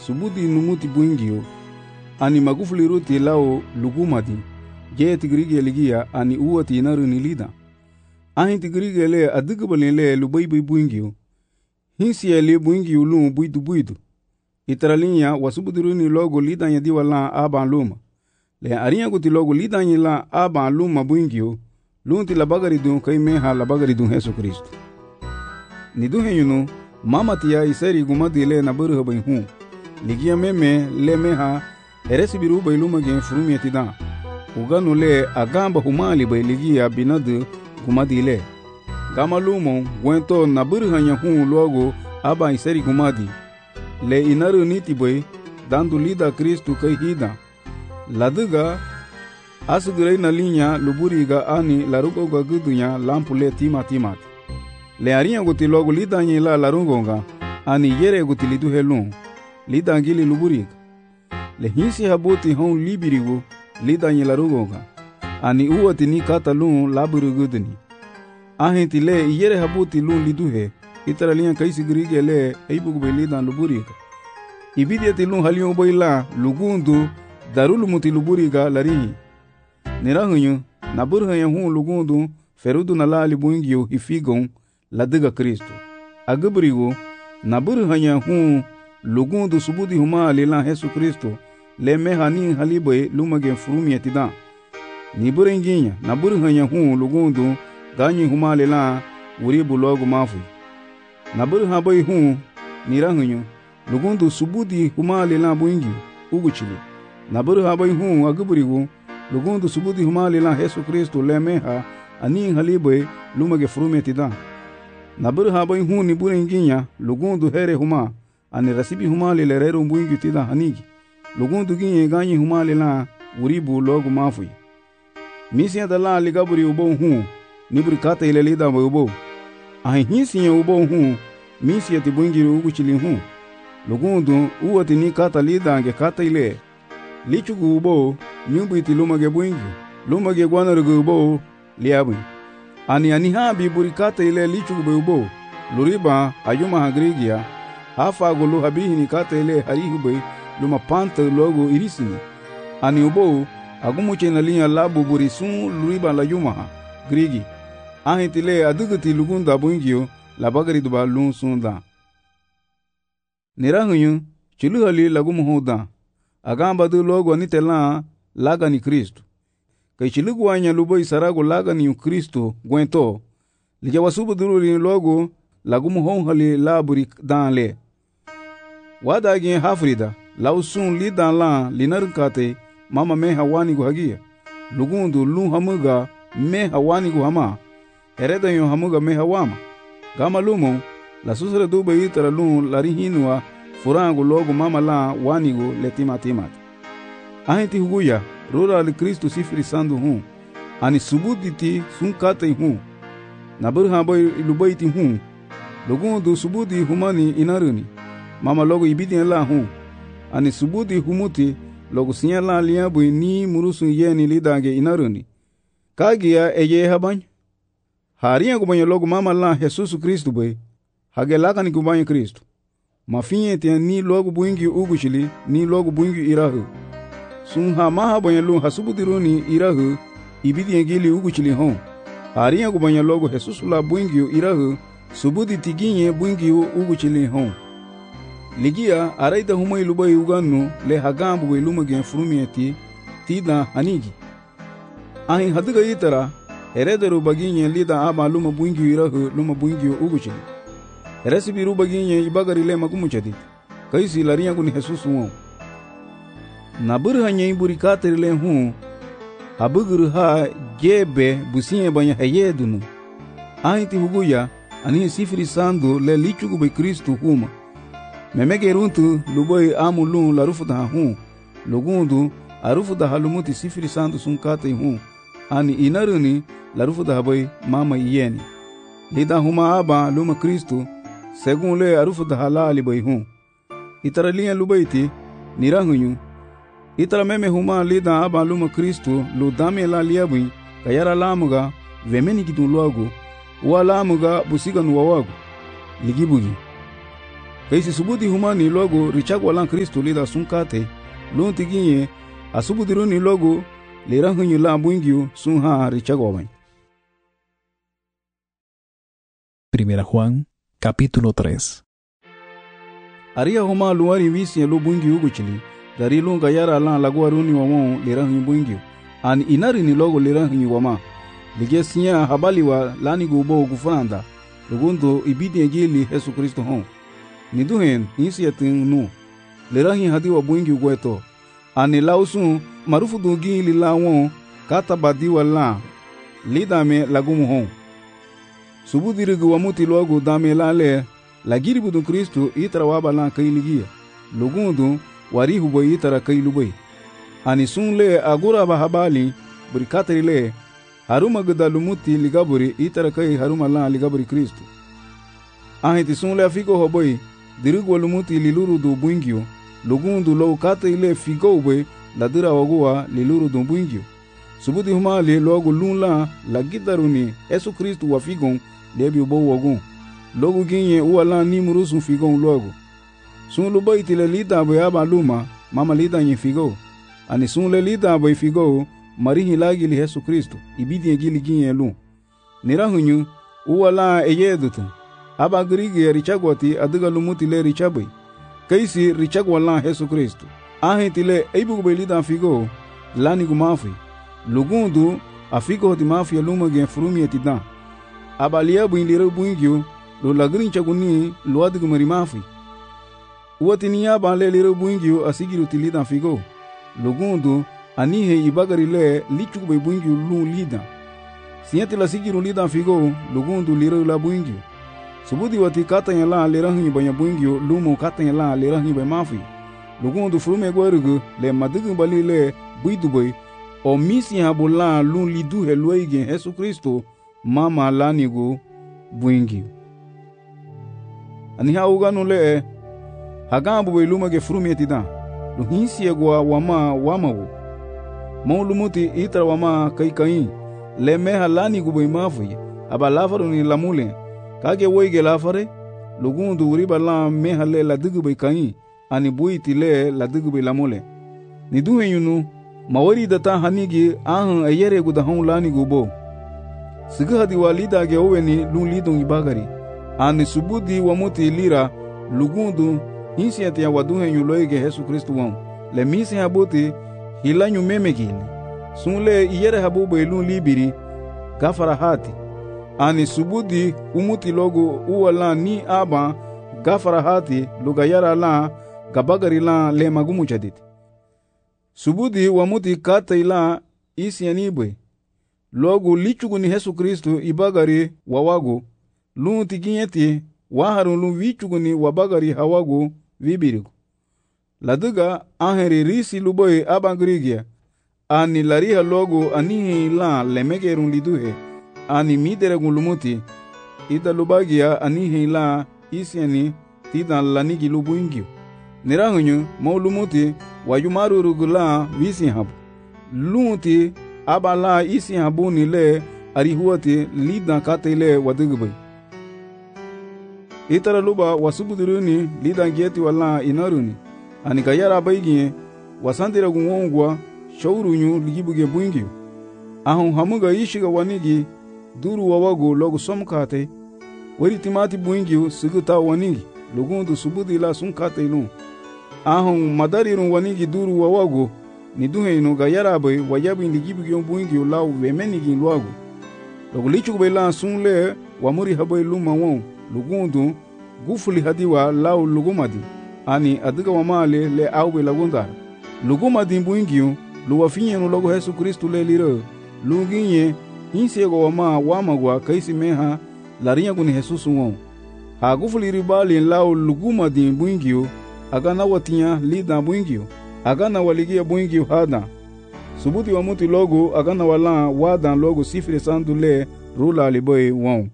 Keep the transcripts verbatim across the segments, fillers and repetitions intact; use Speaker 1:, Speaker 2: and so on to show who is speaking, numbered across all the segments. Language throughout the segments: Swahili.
Speaker 1: subudi numuti buingio ani magufuli ruti lao lugumati je tigrige ligia ani uwati inaru ni lida ahin tigrige le adigabale le lubai bai buingio hinsi le buingio lu buidu buidu itralinya wasubuduruni logo lida nya diwala aban luma le ariya guti logo lida nya la aban luma buingio lunti labagari dun kai meha labagari dun Yesu Kristo ni duhe yunu mama tia iseri gumadi le na buru bai hu ligia meme le meha eresi biru bai luma gen furumi atida uganu le agamba humali bai ligia binadu gumadi le gama lumo gwento na buru hanya hu logo aba iseri gumadi le inaru niti bai dandu lida Kristo kai hida laduga asugurei na linha luburiga ani larugo ga gudunya lampule tima timat le arinha guti logo lidanyi la larungonga ani yere guti lidu helun lidangili luburiga le hinsi habuti hon libirigo lidanyi larungonga ani uwati ni katalun laburu guduni ahenti le yere habuti lun liduhe itara linha kaisi grige le eibugu be lidan luburiga ibidiati lun halion boila lugundu darulu muti luburiga larihi nirahunyu na burhanya hu lugundu ferudu na lali buingio hifigon ladiga Kristo agabrigo na burhanya hu lugundu subudi huma lila Yesu Kristo le mehani halibe lumage furumi atida ni burenginya na burhanya hu lugundu ganyi huma lila uribu logo mafu na burha boy hu nirahunyu lugundu subudi huma lila buingio uguchili na burha boy hu agabrigo lugundu subudi humali la Yesu Kristo le meha ani halibe lumage furumi tida na burha bai hu ni burenginya lugundu here huma ani rasibi humali le rero mbungi tida hanigi lugundu ginye ganyi humali la uribu logo mafu misia da la ligaburi ubo hu ni burikata ile lida ubo ahi hinsi ubo hu misia tibungi uguchili hu lugundu uwati ni kata lida nge kata ile lichugu ubo nyumbuiti lumage buingi lumage gwanarugu ubo liabu ani ani ha bi burikata ile lichugu be ubo luriba ayuma hagrigia hafa gulu habihi ni kata ile harihu be luma panta logo irisini ani ubo agumuche na linya labu burisun luriba la yuma grigi ahitile aduguti lugunda buingio labagari duba lun sunda nirahunyu chuluhali lagumu hoda agamba du logo ni tela laga ni Kristo kai chilugu anya lubo isarago laga ni Kristo gwento lija wasubu duru ni logo lagumu honhali laburi danle wada gen hafrida lausun li dan la linarkate mama me hawani go hagia lugundu lu hamuga me hawani go hama hereda yo hamuga me hawama gama lumo la susra du be itara lu larihinwa furango logo mama la wanigo letima timat ahenti huguya rora li Kristo sifri sandu hu ani subuditi sunkate hu na burha boy lubaiti hu logundu subudi humani inaruni mama logo ibidi la hu ani subudi humuti logo sinyala liabu ni murusu yeni lidange inaruni kagia eye haban hariya gubanyo logo mama la Jesus Kristo boy hagelaka ni gubanyo Kristo mafinye te ni logo buingi ugushili ni logo buingi irahu sunha maha banyalo hasubudironi irahu ibidi ngili uguchili hon hariya gubanya logo Jesus la buingi irahu subudi tiginye buingi uguchili hon ligia araida humai lubai uganu le hagambu we lumage furumieti tida hanigi ahi haduga itara herederu baginye lida aba luma buingi irahu luma buingi uguchili heresi ruba ginye ibagari le magumuchedi kaisi lariya kuni Jesus wo na burhanya iburikate le hu abuguru ha gebe businye banya hayedunu ahiti huguya ani sifri sandu le lichugu be Kristo huma memege runtu luboy amulun la rufuda hu lugundu arufuda halumuti sifri sandu sunkate hu ani inaruni la rufuda boy mama yeni lida huma aba luma Kristo segun le arufuda halali boy hu itaralia lubaiti nirahunyu itara meme huma lida aba luma Kristo ludame la liabu kayara lamuga vemeni kitu logo wala muga busiga nuwawago ligibugi Kaisi subuti humani logo richagwa lan Kristo lida sunkate lun tiginye asubudiruni logo lera hunyu la buingyu sunha richagwa wan.
Speaker 2: Primera Juan, capítulo tres.
Speaker 1: Aria homa luari visi lo buingyu guchili dari lun gayara lan lagwaruni wamon lera hunyu buingyu an inari ni logo lera hunyu wama lige sinya habali wa lani gubo gufanda lugundo ibidi ngili Yesu Kristo hon niduhen insi yatin nu lera hin hadi wa buingyu gweto ani lausun marufu dungi lilawon kata badi wala lidame lagumu hon subudirigu wamuti logo dame lale lagiri budun Kristo itara wabala kailigia lugundu wari hubo itara kailubai ani sunle agura bahabali burikatrile haruma gudalumuti ligaburi itara kai haruma la ligaburi Kristo ahiti sunle afiko hoboi dirigu walumuti liluru do buingyo lugundu lo katile figo ube ladira wagua liluru do buingyo subudi humali logo lunla lagidaruni Yesu Kristo wafigon lebi ubo wagun logo ginye uwala ni murusu figon logo sun luba itile lida boy aba luma mama lida nye figo ani sun le lida boy figo marihi lagi li Yesu Kristo ibidi ngili ginye lu nirahunyu uwala eyedutu aba grige richagwati adiga lumuti le richabai kaisi richagwala Yesu Kristo ahitile eibu boy lida figo lani gumafi lugundu afigo di mafia luma gen frumi etidan abalia buindire buingyo lo lagrin chaguni lo adigu marimafi uwatinia banle lire buingyo asigiru tilida figo lugundu anihe ibagari le lichugu be buingyo lu lida siente la sigiru lida figo lugundu lire la buingyo subudi wati kata yala lira hunyi banya buingyo lumo kata yala lira hunyi be mafi lugundu frume gwerugu le madigu bali le buidubai o misi habula lu lidu helwege Yesu Kristo mama lanigu buingyo ani hauganu le hagambu be lumage frumi etida lu hinsi egwa wama wamawo maulumuti itra wama kai kai le meha lanigu be mafi abalafaru ni lamule kage woige lafare lugundu uriba la meha le ladigu be kai ani buiti le ladigu be lamule ni duhenyunu mawari data hanigi ahan ayere gudahon lanigu bo siga hadi walida ge oweni lu lidon ibagari ani subudi wamuti lira lugundu hinsi ati ya waduhe yuloige Yesu Kristo wan le misi habuti hilanyu memegili sunle iyere habubu elu libiri gafara hati ani subudi umuti logo uwala ni aba gafara hati lugayara la gabagari la le magumu chaditi subudi wamuti kata ila isi yanibwe logo lichugu ni Yesu Kristo ibagari wawago lu tiginyeti waharun lu vichugu ni wabagari hawago vibirigo laduga aheri risi luboy abangrigia ani lariha logo ani la lemegerun liduhe ani mideregun lumuti ida lubagia ani la isiani tidan lanigi lubuingio nirahunyu maulumuti wayumaru rugula visi habu luti abala isi habu ni le arihuati lidan katele wadugbai itara luba wasubudiruni lidan gieti wala inaruni ani gayara baigi wasandira gunwongwa shawrunyu ligibuge buingio ahun hamuga ishiga wanigi duru wawago logo somkate wari timati buingio siguta wanigi lugundu subudi la sunkate lu ahun madarirun wanigi duru wawago ni duheinu gayara bay wayabi ligibuge buingio law wemenigi luago logo lichu bela sunle wamuri habay luma won lugundu gufuli hadiwa law lugumadi ani adiga wamale le awbe lagundar lugumadi buingio luwafinyenu logo Yesu Kristo le liro luginye insego wama wamagwa kaisi meha larinya kuni Jesus won ha gufuli ribali law lugumadi buingio agana watinya lida buingio agana waligia buingio hada subuti wa muti logo agana wala wadan logo sifire sandule rula liboy won.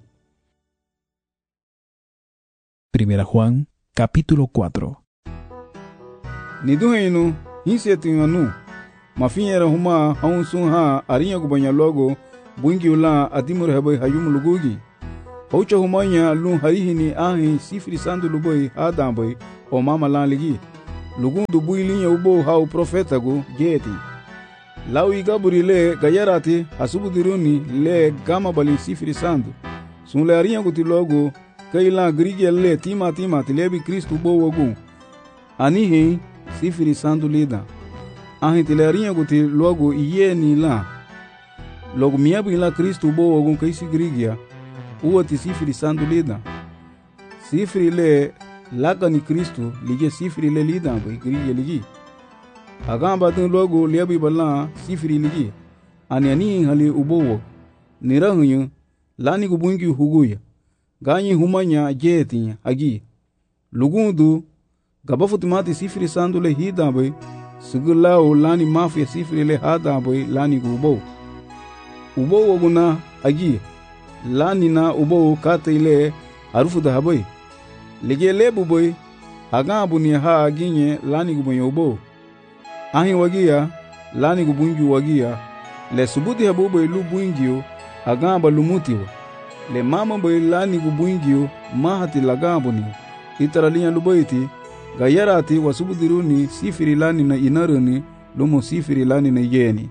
Speaker 2: Primera Juan, capítulo cuatro.
Speaker 1: Niduheinu hinsetinganu mafinyera huma haunsun ha arinya kubanya logo buingi ula adimur haboy hayum lugugi Haucha humanya lun harihini ahin sifri sandu luboi adamboi o mama lan ligi. Lugun du builinya ubo hau profetagu jeti. Lau igaburi le gayarati hasubudiruni le gama balin sifri sandu. Sun le ariyan guti logo kailan grigel le tima tima tilebi Kristu bo wogun. Anihin sifri sandu lida. Ahin tilariyan guti logo iye ni la. Logo miyabu ila Kristu bo wogun kaisi grigia. Uwa ti sifri sandu lida. Sifri le laka ni Kristu lige sifri le lida bai grigia ligi. Agamba tin logo liabi bala sifri ligi. Ani ani hali ubowo. Nirahunyu lani gubungi huguya. Ganyi humanya jeti agi. Lugundu gabafutimati sifri sandu le hida bai. Sigulao lani mafia sifri le hada bai lani gubo. Ubowo guna agi. Lani na ubowo kata ile harufu da habai. Lige lebu bai. Agambu ni ha aginye lani gubunye ubowo. Ahin wagia lani gubungi wagia le subuti habu bai lu buingio agamba lumutiwa le mama bai lani gubungio mahati lagambo ni itaralinya lubaiti gayarati wasubudiruni sifiri lani na inaruni lumo sifiri lani na yeni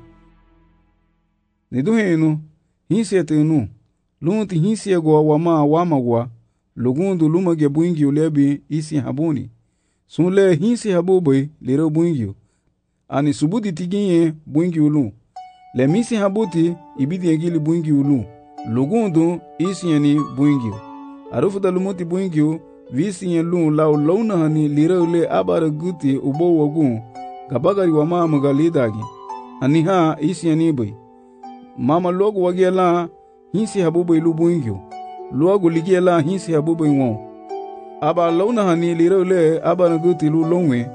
Speaker 1: niduhenu hinsetenu lunti hinsiegwa wama wamagwa lugundu lumage buingio lebi isi habuni sunle hinsi habu bai lero buingio ani subuti tiginye buingi ulu. Le misi habuti ibidi egili buingi ulu. Lugundu isi yani buingi. Arufu da lumuti buingi visi yan lu lau launa hani lira ule abara guti ubo wagun. Gabagari wa maa magalidagi. Ani haa isi yani bai. Mama logu wagia la hinsi habuba ilu buingi. Luagu ligia la hinsi habuba ingo. Aba launa hani lira ule abara guti lu longwe.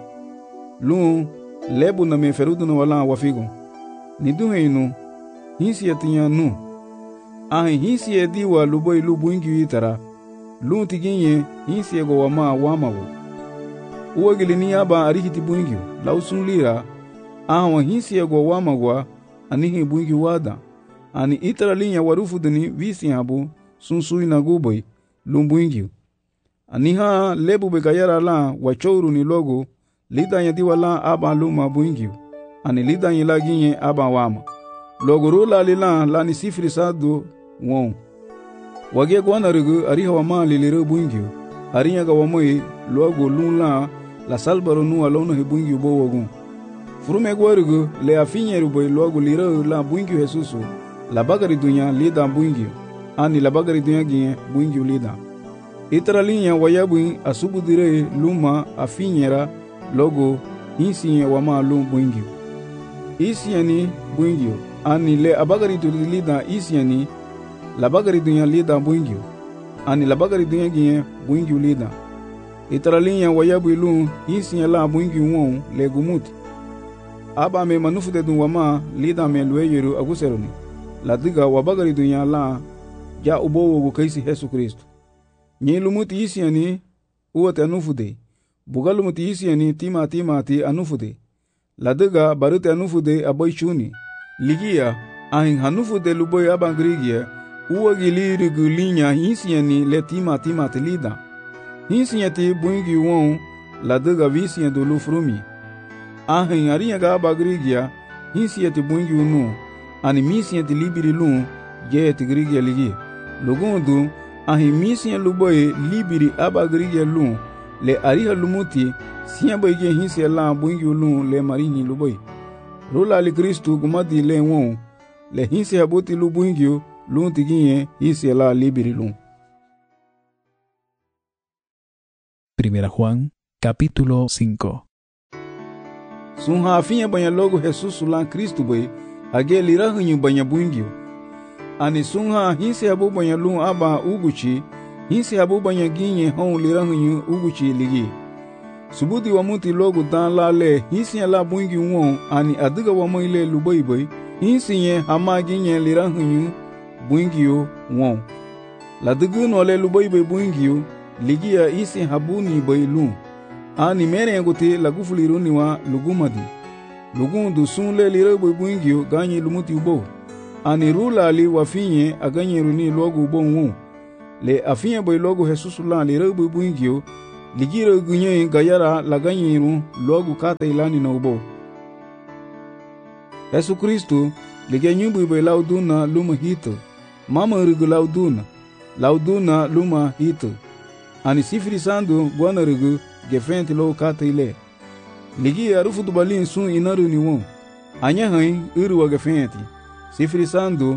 Speaker 1: Lu lebu na meferudu na wala wafigo. Niduhe inu, hinsi ya tinya nu. Ahi hinsi ya diwa lubo ilu buingi itara. Lu tiginye hinsi ya go wama wamawo. Uwa gilini aba arihiti buingi. Lau sunlira, ahawa hinsi ya go wamagwa anihi buingi wada. Ani itara linya warufu dini visi habu sunsui na guboi lu buingi. Aniha lebu begayara la wachouru ni logo lida nya diwala aba luma buingiu. Ani lida nya laginye aba wama. Logoro la lila la ni sifri sadu wong. Wage gwana rigu ariha wama lilire buingiu. Arinya ga wamoi logo lula la salbaro nuwa lona he buingiu bo wogun. Furume gwa rigu le afinye ruboy logo lire la buingiu hesusu. La bagari dunya lida buingiu. Ani la bagari dunya ginye buingiu lida. Itara linya wayabu asubu dire luma afinyera logo hinsi wama lu buingio. Isiani buingio. Ani le abagari tu lida isiani la bagari dunya lida buingio. Ani la bagari dunya ginye buingio lida. Itaralinya wayabu lu hinsi la buingio won le gumuti. Aba me manufu de dun wama lida me lueyeru aguseroni. La diga wabagari dunya la ja ubowo go kaisi Yesu Kristo. Nye lumuti isiani uwate anufu de. Bugalu muti isiani tima tima ti anufude. Ladega barute anufude aboichuni. Ligia ahin hanufude luboy abangrigia. Uwa giliri gulinya isiani le tima tima ti lida. Isiani buingi won ladega visian dulu frumi. Ahin ariya ga abangrigia isiani buingi unu. Ani misiani libiri lu ye ti grigia ligi. Lugundu ahin misiani luboy libiri abangrigia lu. Le ariha lumuti siya baige hinsi la buingi ulu le marini luboy. Rula li Kristu gumadi le won le hinsi habuti lu buingi lu tiginye hinsi la libiri lu.
Speaker 2: Primera Juan, capítulo cinco.
Speaker 1: Sunha afinya banya logo Jesus la Kristu boy age lirahanyu banya buingi. Ani sunha hinsi habu banya lu aba uguchi hinsi habu banya ginye hon lirahanyu uguchi ligi. Subuti wa muti logo dan la le hinsi la buingi won ani adiga wa moile lubai boy hinsi nye hama ginye lirahanyu buingi won. La digu no le lubai boy buingi ligi ya isi habuni boy lu. Ani mere ngote la gufuliruni wa lugumadi. Lugundu sun le lira boy buingi ganyi lumuti ubo. Ani rula li wafinye aganye runi logo ubo won. le afinha boy logo Jesus la le rebu buingio ligira gunye gayara la ganyiru logo kata ilani na ubo Jesus Kristo lige nyumbu boy lauduna luma hito mama rugu lauduna lauduna luma hito ani sifiri sandu bwana rugu gefenti lo kata ile ligi arufu dubalin sun inaru ni won anya hain uru wa gefenti sifiri sandu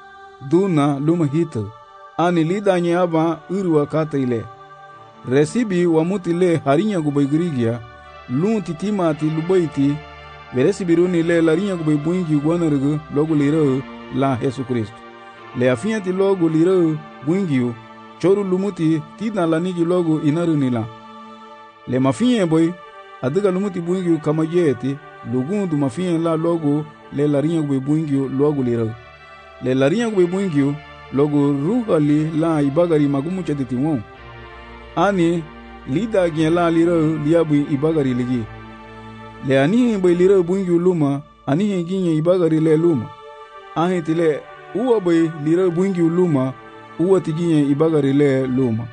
Speaker 1: duna luma hito ani lida nyaba uru wa kata ile resibi wa mutile harinya gubay grigia lun titimati lubaiti veresibi runi le larinya gubay buingi bwana rugu logo liro la Jesus Kristo le afianti logo liro buingiu choru lumuti tina lanigi logo inaru nila le mafiye boy adiga lumuti buingiu kama yeti lugundu mafiye la logo le larinya gubay buingiu logo liro le larinya gubay buingiu logo rugali la ibagari magumu chaditi won ani lida gen la liro liabu ibagari ligi le ani boy liro buingiu luma ani ginye ibagari le luma ahi tile uwa boy liro buingiu luma uwa tiginye ibagari le luma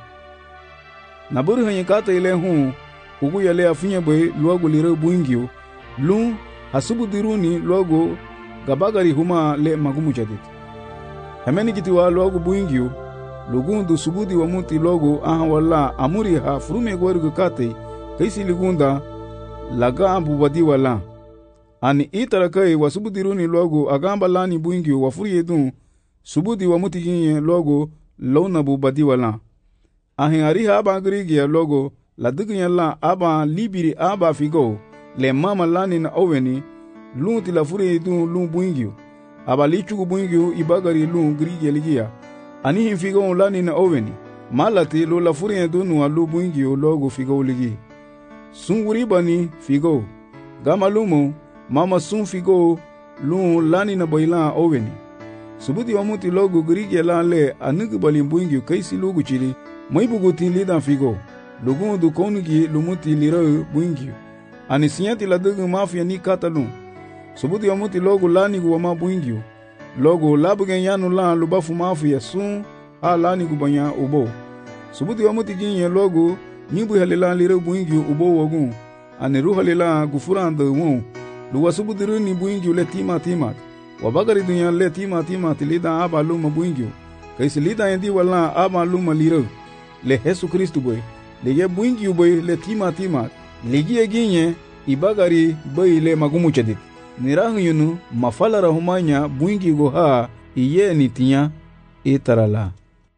Speaker 1: naburu hanye kata ile hu ugu ya le afinya boy logo liro buingiu lu hasubu diruni logo gabagari huma le magumu chaditi hameni kitiwa logo buingiu lugundu subudi wa muti logo aha wala amuri ha frume gwargu kate kaisi ligunda laga ambu badi wala ani itara kai wa subudi runi logo agamba lani buingi wa furiye dun subudi wa muti ginye logo lona bu badi wala ahin ari ha ba grigi logo la dignya la aba libiri aba figo le mama lani na oweni lunti la furiye dun lun buingi aba lichugu buingi ibagari lun grigi ligia ani hin figo lani na oweni malati lo la furiye dun wa lu buingi logo figo ligi sunguri bani figo gamalumo mama sun figo lu lani na boyla oweni subudi wa muti logo grigi la le anugu bali buingi kaisi lugu chili maibugu tili dan figo lugu du konugi lumuti lira buingi ani sinyati la dugu mafia ni katalun subudi wa muti logo lani gu wa ma buingi logo labugen yanu la lubafu mafia sun a lani gu banya ubo subudi wa muti ginye logo nyimbu halila lira buingi ubo wogun ani ruhalila gufuranda won luwa subudiru ni buingi le tima tima wabagari dunya le tima tima tilida aba luma buingi kaisi lida endi wala aba luma lira le Jesus Kristo boy le ye buingi boy le tima tima ligi eginye ibagari boy le magumu chadit nirahu yunu mafala rahumanya buingi go ha iye nitinya itarala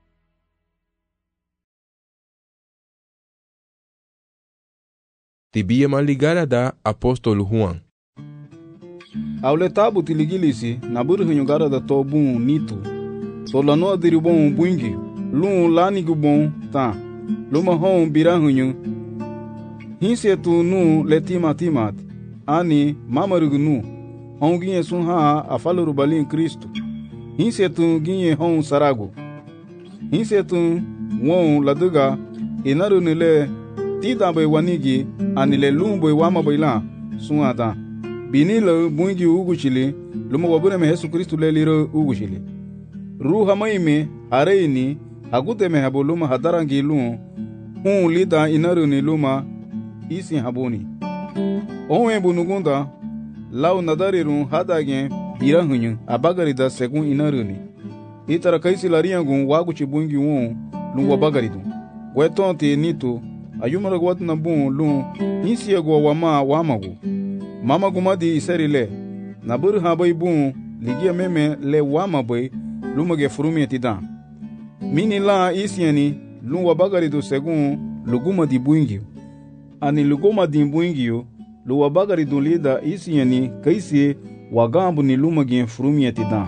Speaker 3: Tibia maligara da apóstolo Juan.
Speaker 1: Aule tabu tiligilisi na burhinyo gara da tobun nito. Solano diribon buingi. Lun lani gubon ta. Luma hon birahunyo. Hinse tu nu letima timat. Ani mamarugu nu. Hon ginye sun ha afaluru balin Kristo. Hinse tu ginye hon sarago. Hinse tu won laduga inaru nile tida bay wanigi anile lumboy wama bayla suata binilo bungi uguchili lumo wabune me Jesus Kristo le liro uguchili ruha maime hareini agute me habuluma hadarangi lu hun lida inaru ni luma isi habuni onwe bunugunda law nadariru hadage birahunyu abagari da segun inaru ni itara kaisi lariangun waguchi bungi won lu wabagari du gwetonte nito ayumara gwat na bun lu insiya go wama wamagu mama gumadi isarile na bur ha bay bun ligia meme le wama bay lumage furumi tidan mini la isiani lu wabagari do segun luguma di buingi ani luguma di buingi lu wabagari do lida isiani kaisi wagambu ni lumage furumi tidan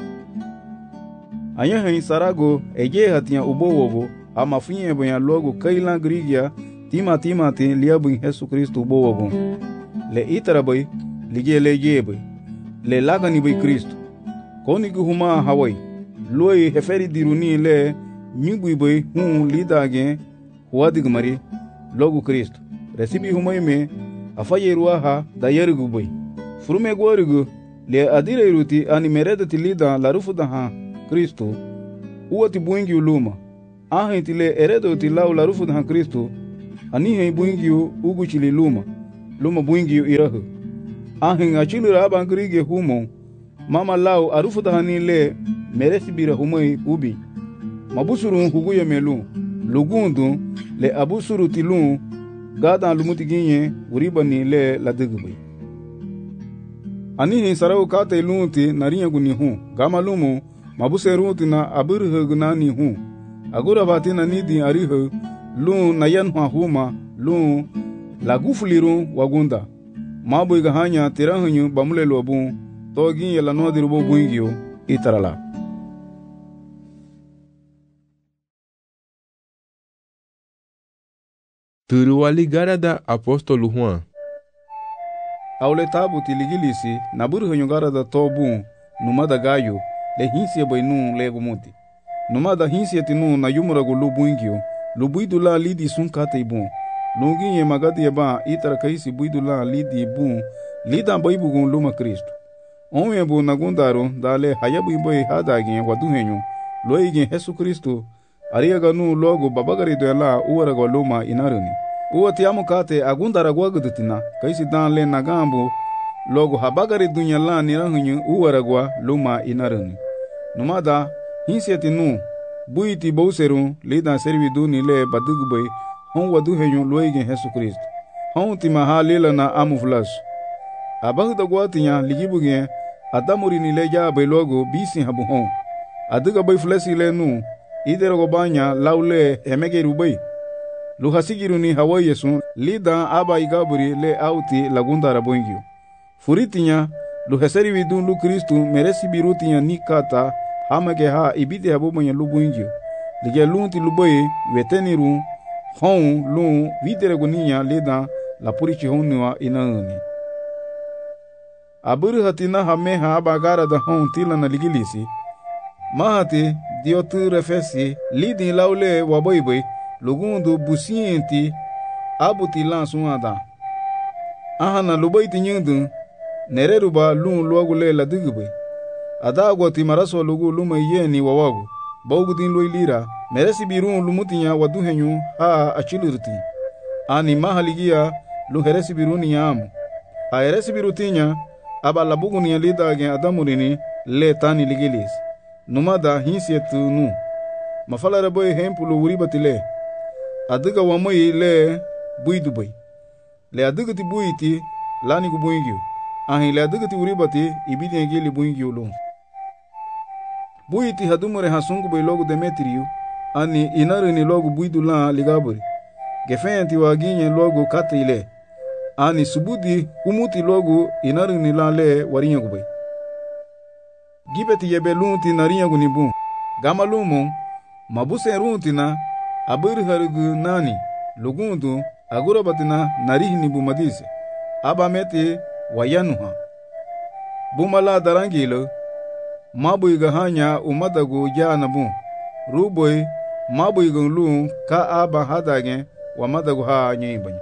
Speaker 1: anya hin sarago ege hatia ubowogo ama finye bonya logo kaila grigia tima tima te liabu Jesus Kristo bo wogon le itara boy lige le yebe le lagani boy Kristo koni gu huma hawai loy heferi diruni le nyubu boy hun lidage huadig mari logo Kristo resibi huma me afaye ruaha da yergu boy furume gorgu le adire ruti ani mereda tilida la rufu da ha Kristo uati buingi uluma Ahin tile eredo tilau la rufu han Kristo. Ani hen buingio ugu chili luma. Luma buingio irahu. Ahin achili raban krige humo. Mama lau arufu hani le meresi bira humoi ubi. Mabusuru huguye melu. Lugundu le abusuru tilun. Gadan lumuti ginye uribani le la digubay. Ani hin sarau kate lunti nariya guni hu. Gama lumu mabuse runti na abirhe gunani hu. Agura batina nidi arihe lun nayan hua huma lun lagufulirun wagunda. Mabu iga hanya tirahanyu bamule lobun to ginye la no dirubo buingio itarala.
Speaker 3: Turuali garada apóstolo Juan.
Speaker 1: Aule tabu tiligilisi na burhanyu garada tobu numada gayo le hinsia bainu lego muti. Numada hinsia tinu na yumurago lubuingio lubuidula lidi sunkate ibun. Lunginye magadi yaba itara kaisi buidula lidi ibun lida baibugun luma Kristo. Onwe bu nagundaro dale hayabu iboy hadagin waduhenyu loigin Yesu Kristo ariyaga nu logo babagari doela uwarago luma inaruni. Uwa tiamu kate agundara gwagudutina kaisi dan le nagambu logo habagari dunya la nirahunyu uwaragwa luma inaruni. Numada hinsiati nu buiti bouseru lidan servidu ni le badugubay hon waduhenyu loigin Yesu Kristo. Hon tima ha lela na amuflas. Abagda gwatinya ligibugen adamuri ni le jabe logo bisi habu hon. Aduga bay flesi le nu idero banya laule emege rubay. Luhasigiru ni hawaii yesu lida aba igaburi le auti lagundara boingio. Furitinya luhaseri vidun lu Kristu meresi birutinya nikata hamage ha ibide habumanya lu boingio. Lige lunti luboye weteniru hon lu videre guninya lida la purichi honua inauni. Aburi hatina hame ha bagara da hon tila na ligilisi. Mahati diotu refesi lidi laule waboiboy lugundu busienti abuti lansun ada. Ahana lubaiti nyindu nereruba lun luagule la digube. Adagwa ti maraso lugu luma yeni wawagu. Baugutin loilira meresi birun lumutinya waduhenyu ha achilurti. Ani mahaligia lu heresi biruni yamu. Ha heresi birutinya aba labuguni ya lida gen adamurini le tani ligilis. Numada hinsietu nu. Mafala reboy hempulu uribatile. Adiga wamoi le buidubay. Le adiga ti buiti lani ku buingyo. Ahin le adiga ti uribati ibidi ngeli buingyo lo. Buiti hadumure hasungu bay logo Demetriu. Ani inaru ni logo buidu la ligaburi. Gefenti waginye logo kate ile. Ani subudi umuti logo inaru ni la le warinya kubay. Gibeti yebe lunti narinya gunibu. Gama lumo mabuse runti na abiri harugu nani lugundu agura batina narihi ni bumadise. Aba meti wayanuha. Bumala darangilo mabu igahanya umadagu jana bu. Ruboy mabu igunlu ka aba hadage wa madagu ha nyibany.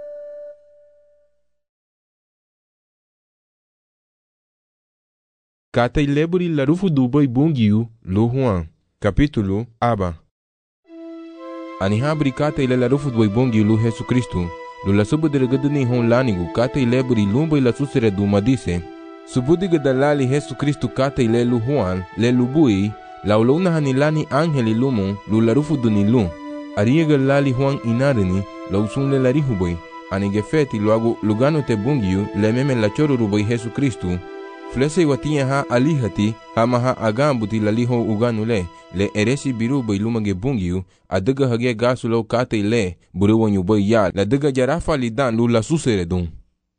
Speaker 3: Kata ileburi la rufu duboy bungiu lu Juan. Capítulo Aba. Anihabri kata ile la rufu duboy bungiu lu Jesu Kristu. Lu la subu delegadu hon lanigu kata ileburi lumba ila susere du madise. Subudiga dalali Jesu Kristu kata ile lu Juan le lubui. La ulona hanilani angeli lumu lu la rufu dunilu. Ariega lali Juan inarini la usun le larihuboy. Anigefeti luagu lugano te bungiu le meme la choro ruboy Jesu Kristu. Flese watinya ha alihati hama ha agambuti laliho uganule le eresi biru bay lumage bungiu adaga hage gasulo kate le burewanyu boy ya la daga jarafa lidan lu la susere dun.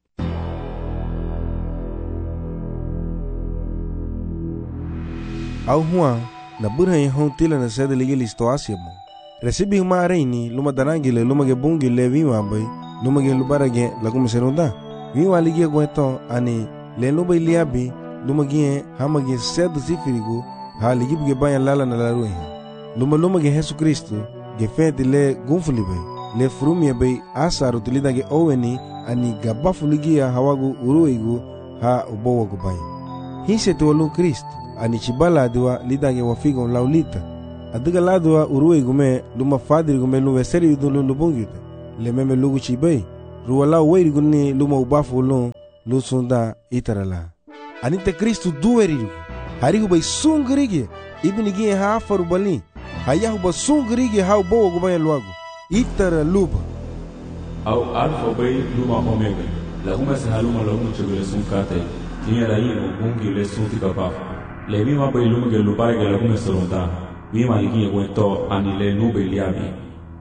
Speaker 4: Au Juan na burhan hon tila na sede ligi listo asiamo. Recibi huma reini luma danangile lumage bungi le viwa boy lumage lubarage lagumiserunda. Viwa ligi gweto ani le luba iliabi lumagien hamagien sedu sifirigu ha ligibuge bayan lala na laruhi. Luma lumage Jesu Kristu gefenti le gunfulibe le frumie bay asaru tilidage oweni ani gabafu ligia hawagu uruigu ha ubowagu bayan. Hinse tuwalu Kristu ani chibala diwa lidage wafigon laulita. Adiga lado a urui gume luma fadir gume lume seri dulu lubungite. Le meme lugu chibay. Ruwala wairi gunni luma ubafu lun lusunda itarala. Anite Kristu duweriru. Harihu bay sungrigi. Ibni gie hafaru bali. Hayahu ba sungrigi hau bowo gubaya luagu. Itara luba.
Speaker 5: Au alfa bay luma omega. La uma se haluma la uma chegule sun kate. Tinha daí o bungi le sun tikapa. Le mima bay luma ge lupare ge la uma seronda. Mima ligi wento ani le nube liabi.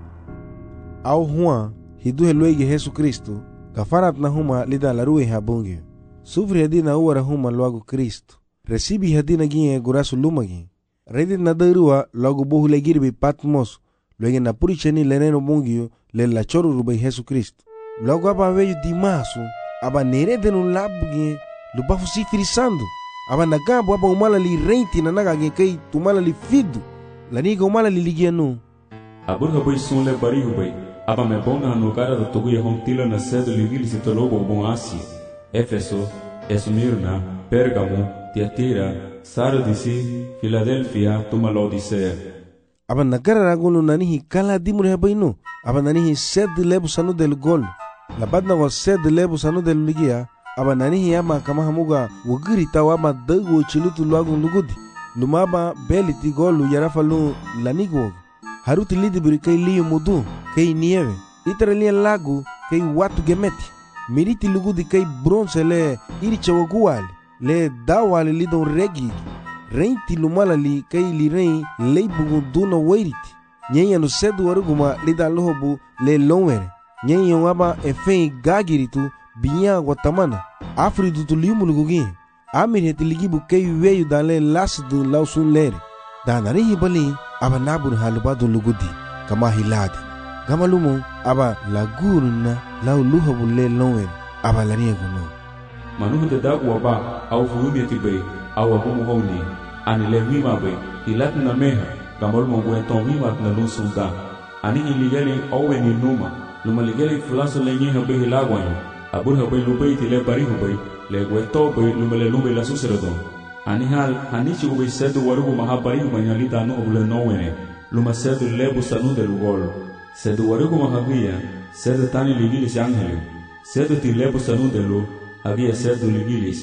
Speaker 4: Au huan hidu heluege Jesu Kristo. Kafarat na huma lida la rue habungi. Sufri hadina uara huma luagu Kristo. Recibi hadina gie gurasu lumagi. Redit na darua logo bohu le girbi Patmos. Luego na puricheni leneno bungio le la choru rubai Jesu Kristo. Logo aba veio dimasu aba nerede no labugie lubafu si frisando. Aba nagambo aba umala li renti na naga ge kai tumala li fidu. La niga umala li ligia no.
Speaker 5: Aburga bai sun le barihu bai. Aba me bonga no cara da toguia hontila na cedo ligili se tolobo bon Ásia. Éfeso, Esmirna, Pérgamo, Tiatira, Sardisi, Filadélfia, tuma Laodicea.
Speaker 4: Aba nagara ragulu nanihi kala dimure habainu. Aba nanihi sed lebu sanu del gol. Labad na was sed lebu sanu del ligia. Aba nanihi ama kama hamuga wagiri tawa ama dagu chilutu luagu lugudi. Lumaba beliti golu yarafalu lanigwog. Haruti lidi buri kai liyo mudu, kai nieve. Itara liya lagu kai watu gemeti. Miriti lugudi kai bronze le iricha waguali. Le dawali lidon regi. Reinti lumala li kai li rein leibugu duna wairiti. Nyenya no sedu waruguma lida lohobu le lonwere. Nyenya waba efei gagiritu binya guatamana. Afri dutu liumu lugugi. Amir heti ligibu kai weyu dale lasidu lausun lere. Danari hibali aba nabur halubadu lugudi kama hiladi. Gama lumu aba laguruna lau luhobu le lonwere. Aba lariya guno.
Speaker 5: Manuhu de dagu waba au furumi atibai au abumu honi. Ani le wima bai hilat na meha gamol mo guenton wima na lunsunda. Ani iligeli owe ni numa. Luma ligeli fulaso le nyeha bai hilagwanyo. Aburha bai lubai ti le barihu bai le gueto bai luma le lubai la suseredon. Ani hal hanichi ubai sedu warugu maha barihu manyalita anu obule nowene. Luma sedu lebu sanu de lugol. Sedu warugu maha guia sedu tani ligilis angelu. Sedu ti lebu sanu de lu había sedu ligilis.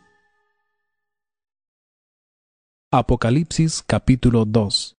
Speaker 2: Apocalipsis capítulo dos.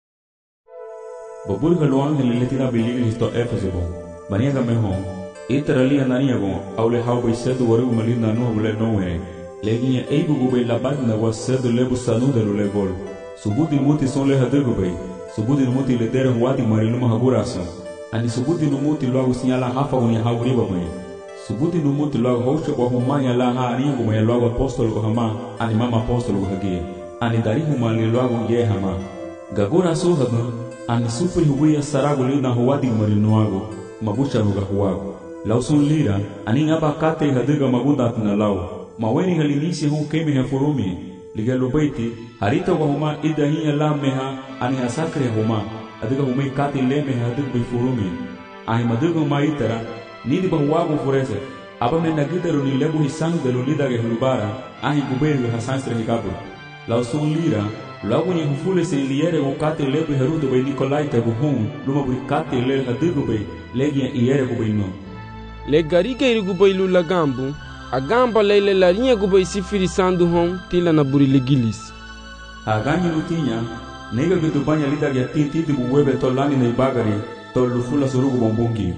Speaker 5: Bobulga lo ángel le tira biligilis to Éfeso bon. Maniaga mehon. Iteralia naniago aule haubai sedu warugu malinda anu obule nowene. Leguinha eibu gubei labat na was sedu lebu sanu de lu legol. Subudi muti son le hadegu bei. Subudi muti le dere huati mariluma hagurasa. Ani subudi numuti logo sinyala hafa unia hauriba bei. Subudi numuti logo hoche kwa humanya la ha anigu maya logo apostolo hama ani mama apostolo hagie. Ani dari humali logo ye hama. Gagura so hagun ani supri huia saragu lina huati marinuago. Mabucha ruga huago. Lausun lira ani ngaba kate hadega magudat na lau. Maweni halinisi hu kemi ha furumi ligalo baiti harita wa huma idahiya la meha ani hasakre huma adiga huma kati le meha adig bi furumi ai madigo maitara nidi ba wago furese aba me nagidaru ni lebu hisang de lulida ge hulubara ai guberu hasanstre hikabu lausun lira lagu ni hufule se liere o kati lebu haruto be nikolai te buhum luma bu kati le hadigo be legia iere go be no
Speaker 6: le garike irigu bailu lagambu agamba leile la linha gubai sifiri sandu hon tila na buri ligilis.
Speaker 5: Aganyi lutinya nega gitu banya lida ya tinti di buwebe tolani na ibagari to lufula surugu bombungi.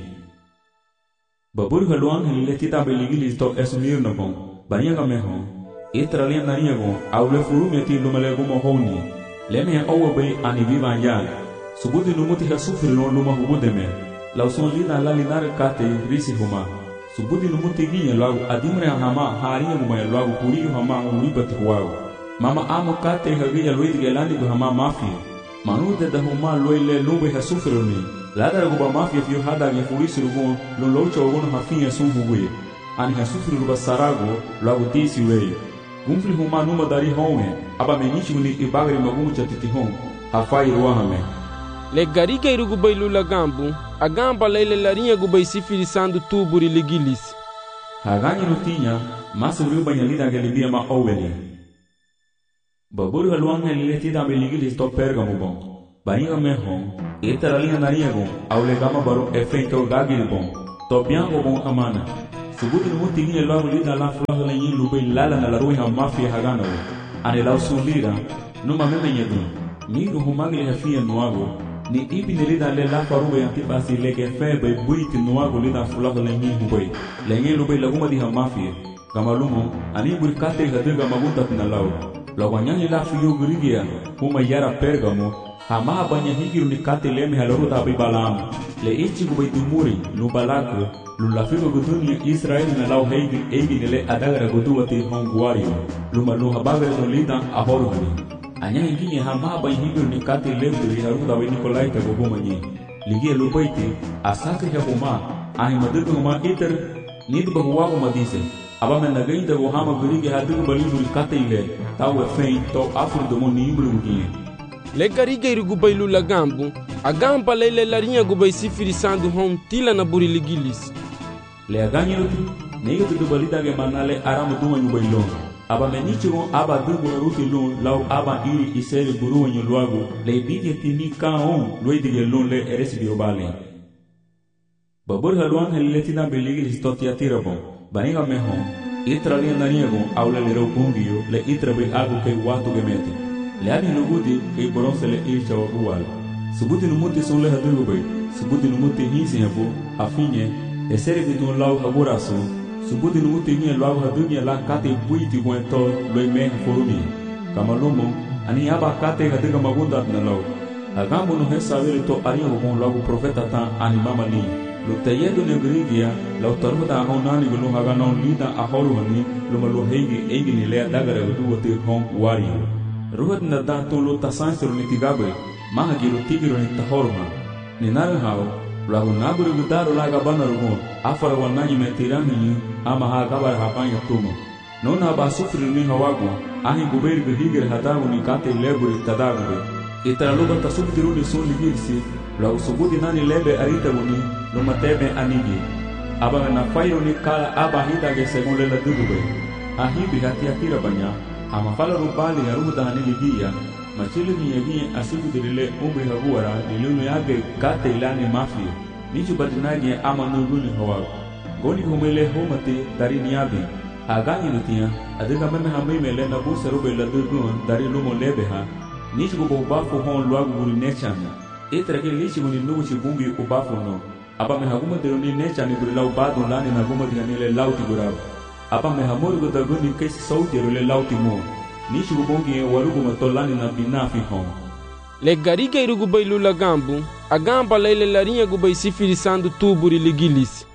Speaker 5: Baburi haluang hele tita beligilis to esmirna bon banya gameho itralia nania bon aule furumi ti lumale gumo honi leme owe bay ani viva ya subudi numuti ha sufri no luma hubudeme lauson lida la linar kate risi huma subudi numuti ginya lagu adimre hama hariya mumaya lagu kuriyo hama uribati huwago mama amo kate hagiya luidi gelani gu hama mafia manude da huma loile lube ha sufroni ladara guba mafia fiyo hada ya furisi rugo lolocha wagono hafiya sunhuguye ani ha sufri ruba sarago lagu tisi wei gumfli huma numa dari honwe aba menichi uni ibagri magumu chatiti hon hafai ruahame
Speaker 6: le garika irugu bailu lagambu agamba leile larinha gubai sifiri sandu tuburi ligilis.
Speaker 5: Haganyi nutinya masu riba nyalida gelibia ma oweli. Baburu haluang helile tida beligilis to Pergamo bon. Baringa mehon, itaralinga nariagon, aule gama baro efeito gagiribon, tobiango bon amana. Subuti numuti ni elago lida la flaga yin lube lala na la ruiha mafia hagana wo. Ane lau sulira, numa meme nyedun. Ni ruhumagli hafia nuago, ni ipi ni lida le la farube antipasi lege febe buiti nuago lida flaga yin hubei. Lenye lube laguma di ha mafia. Gamalumo, ani burkate gadega magunta pinalau. Lawanyani la fiyo gurigia, huma yara pergamo, hama banya higiru ni kate leme halaruta abibalam. Le ichi gubai dumuri, lubalako, lulafigo gudunia Israel na lau heigi eigi nile adagara guduwati honguario. Lumaluha bagare no lida ahoruhani. Anya hingi hama banya higiru ni kate leme halaruta abi Nikolaita guhumanyi. Ligia lubaiti, asake ya huma, ahi madugu huma iter, nid bahuwago madise. Aba men nagainda go hama gurige hadu baliburi kataile tawe fein to afur do moni ibru gugie
Speaker 6: le garige irugu bailu lagambu agamba lele larinha go bai sifiri sandu hon tila na buri ligilis
Speaker 5: le aganyo tu nege tu balida ge manale aramu du wanyu bailon aba menichi go aba du go ruti lon law aba iri isere buru wanyu luago le bidi tini ka on loide ge lon le eres biobale babur halwan heleti na beligil stotia tirabo Baringa mehon, itra li nariego aula le rogundio le itra be algo que watu gemete. Le ani lugudi que boronse le ircha o rual. Subuti numuti son le hadugo be, subuti numuti hinsi habu, afinye, e sere vitu lau haburaso, subuti numuti ni lau hadugi la kate buiti guento lo me forumi. Kamalomo, ani aba kate hadiga magunda na lau. Agambo no hesa vele to arigo con lau profeta tan animama ni. Lo tayedo ne grigia, la utarmuda honani gulu hagana lida ahoruhani, lo malo heigi eigi ni lea dagara gudu wati hong wario. Ruhat na dato lo tasansero ni tigabe, mahagi lo tigiro ni tahoruha. Ni naru hao, la hunaburu gudaro la gabana rugo, afara wanani me tirani ama ha gabar hapanya tumo. Nona ba sufri ni hawago, ahi guberi gihigir hatagu ni kate leburi tadagube. Itaraluga tasubdiru ni sun ligirsi, la usubuti nani lebe arita guni, lo matebe anigi. Aba na fairo ni kala aba hita ge según le la dugube. Ahibi hati atira banya, ama fala rubali ya ruda haniligia, machili ni yegi asibu dirile umri haguara, nilunu yage kate ilani mafia. Nichu batinagi ama nuguni hawago. Goni humele homate dari niabi. Agani nutia, adiga meme hamime le na busa rube la dugun dari lumo lebeha. Nichu go bafu hon luagu guri nechana. Etra ke lichi guni nugu chibungi ubafu no. Apa me haguma de ni necha ni guri lau badu lani na guma de ni le lauti gurau. Apa me hamur go daguni kesi sauti le lauti mo. Nichi gubongi warugu matolani na binafi hon.
Speaker 6: Le gariga irugu bailu lagambu, agamba lele larinha go bai sifirisando tuburi ligilis.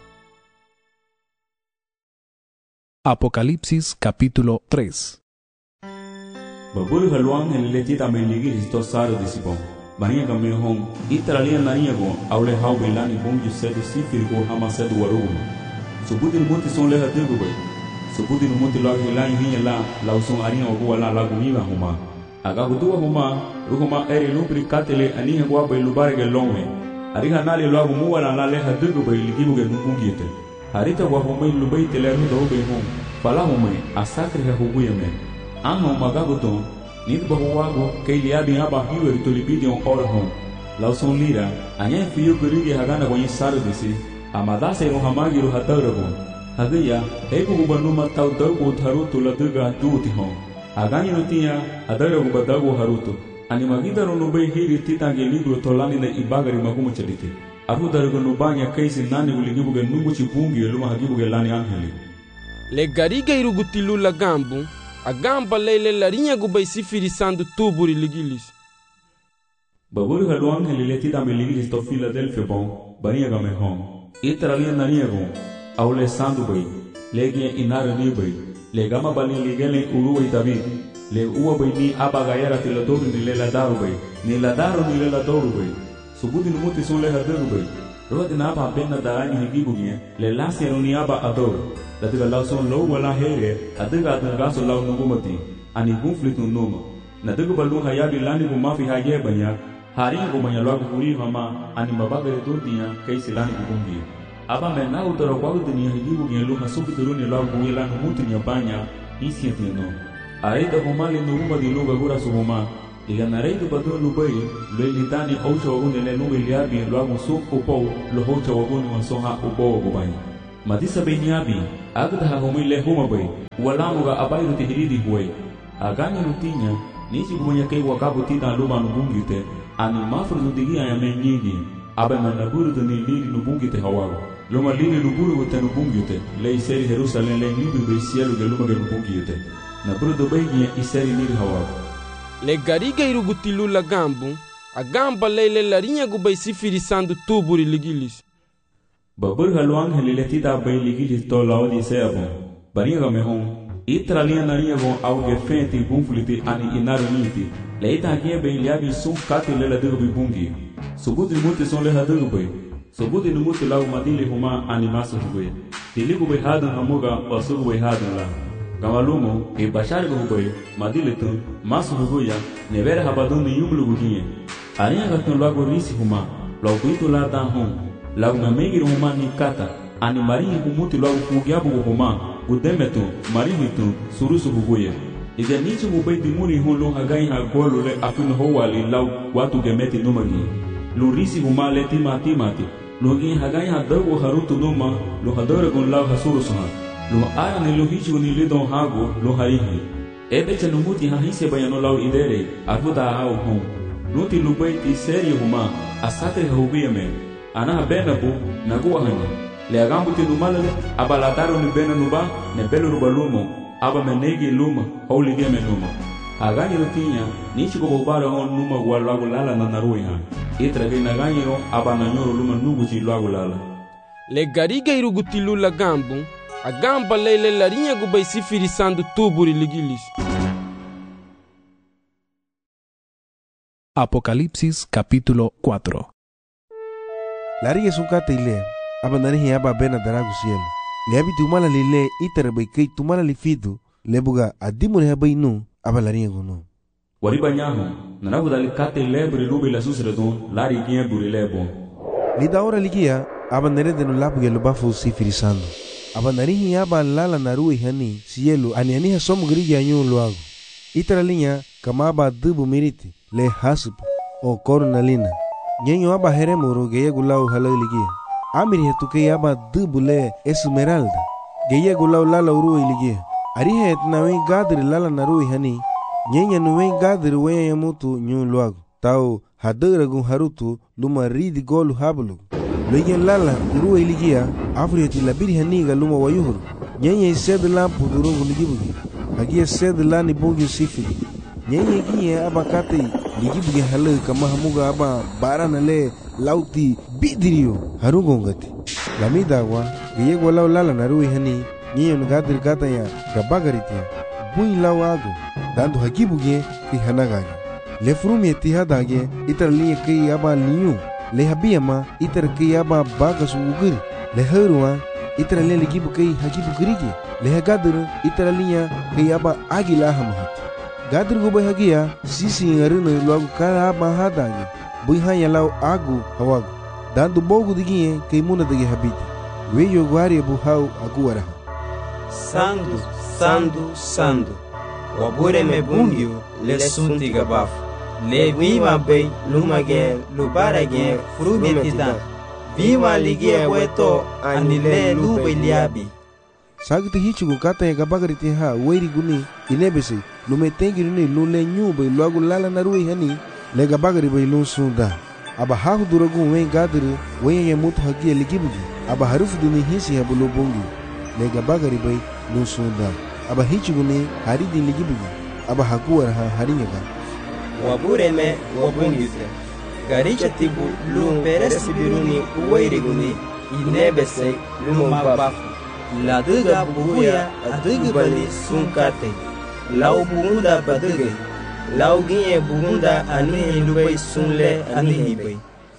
Speaker 2: Apocalipsis capítulo tres.
Speaker 5: Baburu haluan en letita me ligilis to saro disipon. Barinha game hon itaralia narinha go aule hau belani bonju sedu sifir go hama sedu warugu. Subuti muti son le hadigo bai. Subuti muti lag hilai hinya la lauson arinha go la lagu niga huma. Aga gudua huma ruhuma eri lubri katele aniha go bai lubare ge longe. Ariha nali lagu muwala la le hadigo bai ligibu ge nubungite. Harita wa humai lubai tele ru do bai hum. Fala humai asakre ha hubuya me. Anho magabuton nid bahuwago keili abi aba hiwe ritolibidion orhom. Lauson lira anya fiyo gurigi hagana kwenye saru disi. Amadase rohamagi ru hataragon. Hagaya hebu gubanuma tau dagu harutu la duga duuti hon. Agani nutia adara gubadagu harutu. Animagida ronubai hiri titange libro tolani na ibagari magumu chaliti. Aru darago nubanya kaisi nani uligibuge numuchi bungi luma hagibuge lani angeli.
Speaker 6: Le gariga irugutilu lagambu, agamba lele larinha go bai sifirisando tuburi ligilis.
Speaker 5: Baburu halu angeli letita me ligilis to Philadelphia bon, barinha game hon. Itaralia narinha gon, aule sandu bai, legia inara ni bai, le gama bali ligele uruwa itabi, le uwa bai ni abagayara tiladoru ni le ladaru bai, ni ladaru ni le ladoru bai. Subuti numuti son le hadaru bai. Rodi na aba pena darani higibugie, le lasi ni aba adoro. Latiga lau son low wala here, adiga adagaso lau nugumati, ani conflict numa. Nadiga balu hayabi lani gumafi haye banya, hari gumanya lagu guri mama, ani mabaga redundia, kaisi lani gugungi. Aba mena utara wagu dunia higibugie lu hasuki turuni lagu guri lani muti nya banya, isi atino. Aida gumali nuguma di luga gura subuma, Liganarei do badu lubai, lo ilitani oucha waguni le nube liabi lo agun suk upou lo hocha waguni wansoha upou gubai. Madisa bei niabi, agda ha homui le huma bai, walamuga abairu tihiridi huai. Aganya lutinya, nisi gumanya kei wakabu tita luma nubungite, ani mafru dudigi ayame nyigi, abe manaburu duni liri nubungite hawago. Luma liri nuburu gute nubungite, le iseri Jerusalem le nibi bei sielu ge luma ge nubungite. Naburu dubai nye iseri liri hawago.
Speaker 6: Le gariga irugutilu la gambu, a gamba leile la rinha gubai sifirisando tuburi ligilis.
Speaker 5: Babur haluang helileti da bei ligilis to laodi seabon. Baringa mehon, itra linha narinha gon auge fente bunfuliti ani inaru niti. Leita aqui bei liabi sum kati lela dubi bungi. Subuti muti son leha dubi. Subuti numuti lau madili huma animasu hubai. Tiligu bei hadan hamuga wasugu bei hadan la. Gamalumo, e bashar gubai, madilitun, masu huguya, nevera habadun ni yumlu guginye. Arinha gatun lago risi huma, lauguito la dan hum, lago namegir huma ni kata, ani marinha humuti lago fugiabu huma, gudemetu, marihitu, surusu huguya. Ide nichi gubai dimuni hun lu hagai ha golu le afin howali lau watu gemeti numagi. Lu risi huma le tima timati, lu gin hagai ha dago harutu numa, lu hadore gun lau hasurusuha. Lo ara ne lo hichu ni lidon hago lo haihi. Ebe che numuti ha hise bayano lau idere, avuda hao hon. Nuti lubaiti seri huma, asate hubiyame. Ana benabu, nagua hani. Le agambuti numalale, abalataro ni bena nuba, ne belo rubalumo, aba menegi luma, holy game numa. Agani rutinya, nichi kubobara hon numa gualago lala na narui ha. Itra gina ganyero, aba nanyoro luma nuguchi luago lala.
Speaker 6: Le gariga irugutilu la gambu, a gamba leile la rinha gubai sifirisando tuburi ligilis.
Speaker 2: Apocalipsis capítulo cuatro.
Speaker 4: La rinha sukata ile, abanarihi aba bena daragu cielo. Le abi tumala lile itara bai kai tumala li fidu, le buga adimune habai nu, aba la rinha gunu.
Speaker 5: Wariba nyaho, nanagu dali kate lebre lubi la susredon, lari gie buri lebo.
Speaker 4: Lida ora ligia, abanare de no lapu ge lubafu sifirisando. Abanarihi aba lala narui hani cielo ani ha somu grigi anyu luago. Itara linha kama aba dubu miriti le hasup o cornalina. Nyenyo aba heremuro geye gulau halaligia. Amiri hetuke aba dubu le esmeralda. Geye gulau lala urui ligia. Arihe etnawe gadri lala narui hani. Nyenya nuwe gadri weye yamutu nyu luago. Tau hadura gun harutu luma ridi golu habulu. Loyen lala urui ligia. Afriti labiri haniga luma wayuhuru. Nyenye sed la pudurungu ligibugi. Hagia sed la ni bungi sifiri. Nyenye gie aba kate ligibugi halu kama hamuga aba barana le lauti bidirio harungongati. Lamida wa geye walau lala narui hani nyenye nugadir kata ya gabagaritia. Bui lau agu dandu hagibugi ki hanagagi. Le frumi etihadage itar liye kei aba liyu. Le habiyama itar kei aba bagas ugiri. Le herua itara le ligibu kei hagibu grigi le gadur itara linya kei aba agila hamahat gadur go hagia sisi ngarina logo kara aba hadagi bui hanya lau agu hawagu dandu bogu digie kei muna dagi habiti weyo gwari bu hau aguara
Speaker 7: sandu sandu sandu wabure me bungyu le sunti gabafu le viva bei lumage lubarage frubetida Viva ligie weto anile lube liabi.
Speaker 4: Sagte hichugu kata ya gabagariti ha weiri guni inebesi lume tengi runi lule nyube luagu lala narui hani le gabagari bai lun sunda. Aba hahu duragu wen gadiri wen ya mutu hagia ligibugi. Aba harufu duni hisi habu lobongi le gabagari bai lun sunda. Aba hichugu ni haridi ligibugi. Aba hakuar ha harinyaga.
Speaker 7: Wabure me wabungite. Garicha tibu lum peresi biruni uwairiguni inebese lum mabafu. La duga bubuya adugu bali sunkate. Lau bugunda baduge. Lau ginye bugunda anihi lubai sunle anihi bay.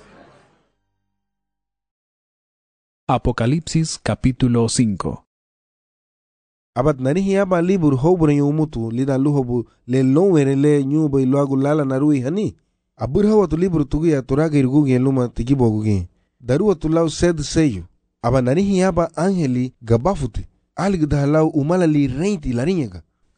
Speaker 2: Apocalipsis capítulo cinco.
Speaker 4: Abat narihi aba libur hobure yumutu lida luhobu le lonwere le nyubai luagu lala narui hani. Abur hawa tu libro tugia turaga irgugi luma tigibo gugi. Darua tu lau sed seyo. Aba narihi aba angeli gabafuti. Alig dahalau umalali reinti larinyaga.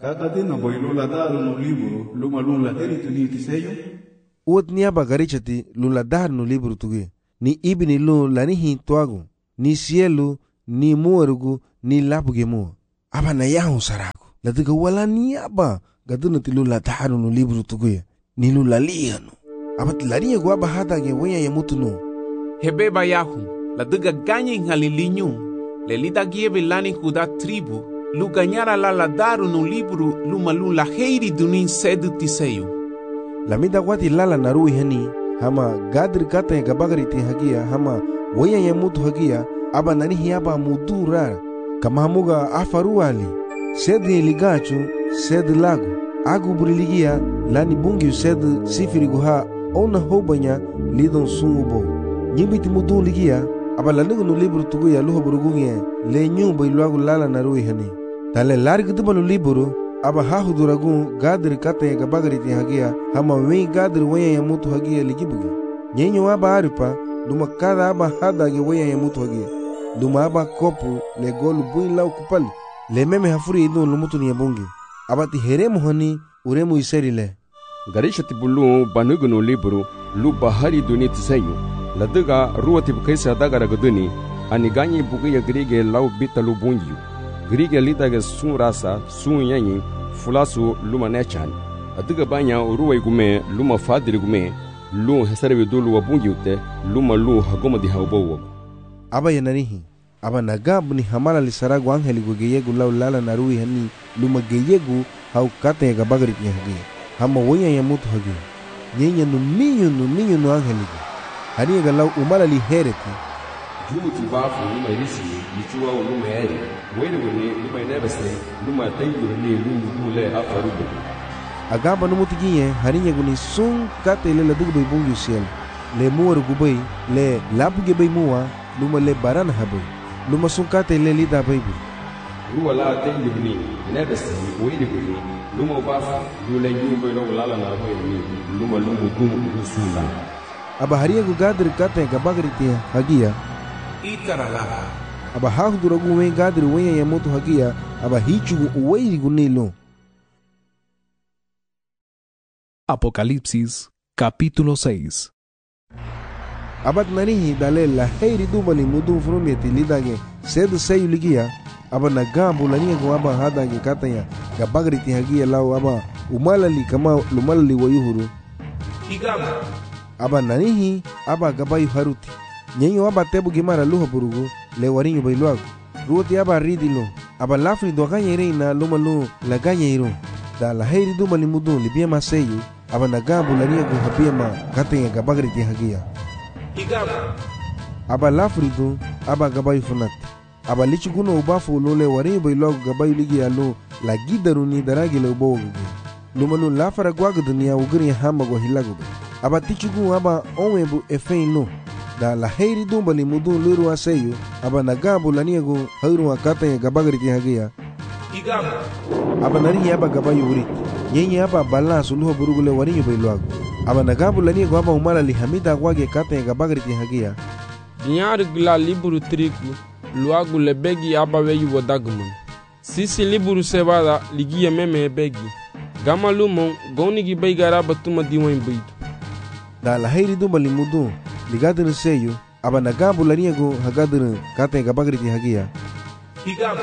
Speaker 1: Kakatina boilo la daro no libro luma lun la heri tuni tiseyo.
Speaker 4: Uot ni aba garichati lun la dar no libro tuge. Ni ibini lun la ni hintuago. Ni cielo, ni muerugu, ni lapuge mua. Aba na yahu sarago. La tiga wala ni aba. Gaduna ti lun la dar no libro tuge. Ni lun la liya no. Aba ti la liya go aba hata ge wenya ya mutu no.
Speaker 8: Hebeba yahu. La tiga ganya inhalilinyu. Le lida gieve lani huda tribu. Lu ganyara la la daru no libro luma lun la heiri dunin sedu tiseyo.
Speaker 4: La mida wati lala narui hani hama gadri kata ya gabagari ti hagia hama waya ya mutu hagia aba nani hiaba mudu rara kama hamuga afaru ali sedi ligachu sedi lagu agu buriligia lani bungi sedi sifiri guha ona hobanya lidon sungubo nyibiti mudu ligia aba lanugu no libro tuguya luho burugunye le nyumba iluagu lala narui hani tale largi duba no libro aba hahuduragun gadri kata ya gabagari ti hagia hama wei gadri waya ya mutu hagia ligibugi nyenyo aba aripa luma kada aba hada ge waya ya mutu hagia luma aba kopu le golu buin lau kupali le meme hafuri idun lumutu ni yabungi aba ti heremu hani uremu iseri le
Speaker 9: garisha ti bulu banugu no libro lu bahari duni tisayu ladaga ruwa ti bukaisa dagara gaduni ani ganyi bugi ya grige lau bitalu bungiyu grige litage sun rasa sun yanyi fulasu luma nechan adiga banya uruwa igume luma fadiri gume lu hesarebe dulu wabungiute luma lu hagoma di haubowo
Speaker 4: aba yanarihi aba nagabu ni hamala lisaragu angeli gugeyegu lau lala narui hani luma geyegu hau kata ya gabagari ti hagi hama wonya ya mutu hagi nyenya no minyo no minyo no angeli hani ga lau umala li hereti
Speaker 9: juuti bafu luma irisi lichuwa luma eri wele wele luma inebese luma tayuru ni lungu dule afarubu
Speaker 4: agamba no mutiginye harinya guni sun kate le la dugu bungu siel le muor gubai le labuge bay muwa luma le barana habai luma sun kate le lida baybu
Speaker 9: ruwa la tayuru ni inebese wele wele luma bafu dule nyumba lo lala na hoy ni luma lungu dumu usula
Speaker 4: aba hariya gu gadri kate gabagri ti hagia
Speaker 8: Itaralaha.
Speaker 4: Aba hahuduragu wen gadri wenya ya mutu hagia aba hichugu uweiri gunilo.
Speaker 2: Apocalipsis capítulo seis.
Speaker 4: Abat narihi dale la heiri dumali mudu frumeti lidage sedu seyu ligia aba nagambu lania gu aba hadage katanya gabagri ti hagia lau aba umalali kama lumalali wayuhuru.
Speaker 8: Igama.
Speaker 4: Aba narihi aba gabayu haruti. Nyenyo aba tebu gimara luho burugu le warinyo bailuagu ruoti aba ridilo aba lafri do ganya reina luma lu la ganya iru da la heiri duma limudu libia maseyu aba nagabu la niagu habia ma katenya gabagri ti hagia
Speaker 8: Igama.
Speaker 4: aba lafri do aba gabayu funat aba lichiguno ubafu lo le warinyo bailuagu gabayu ligi alu la gidaru ni daragi le ubo gugu luma lu lafara gwagu dunia ugiri hama go hilagu aba tichugu aba onwebu efein lo da la heiri dumba li mudun luru aseyu aba nagabu la niagu hauru akata ya gabagri ti hagia
Speaker 8: Igama.
Speaker 4: aba narihi aba gabayu urit nyenye aba bala suluho burugule warinyo bailuagu aba nagabu la niagu aba umala li hamida gwage kata ya gabagri ti hagia
Speaker 6: Dinyar gla liburu triku luagu lebegi aba weyu wadagman sisi liburu sebada ligia meme begi gama lumon gonigi baigara batuma diwan baidu
Speaker 4: da la heiri dumba li mudun ligadin seyu aba nagabu la niagu hagadin kata ya gabagri ti hagia
Speaker 8: Igama.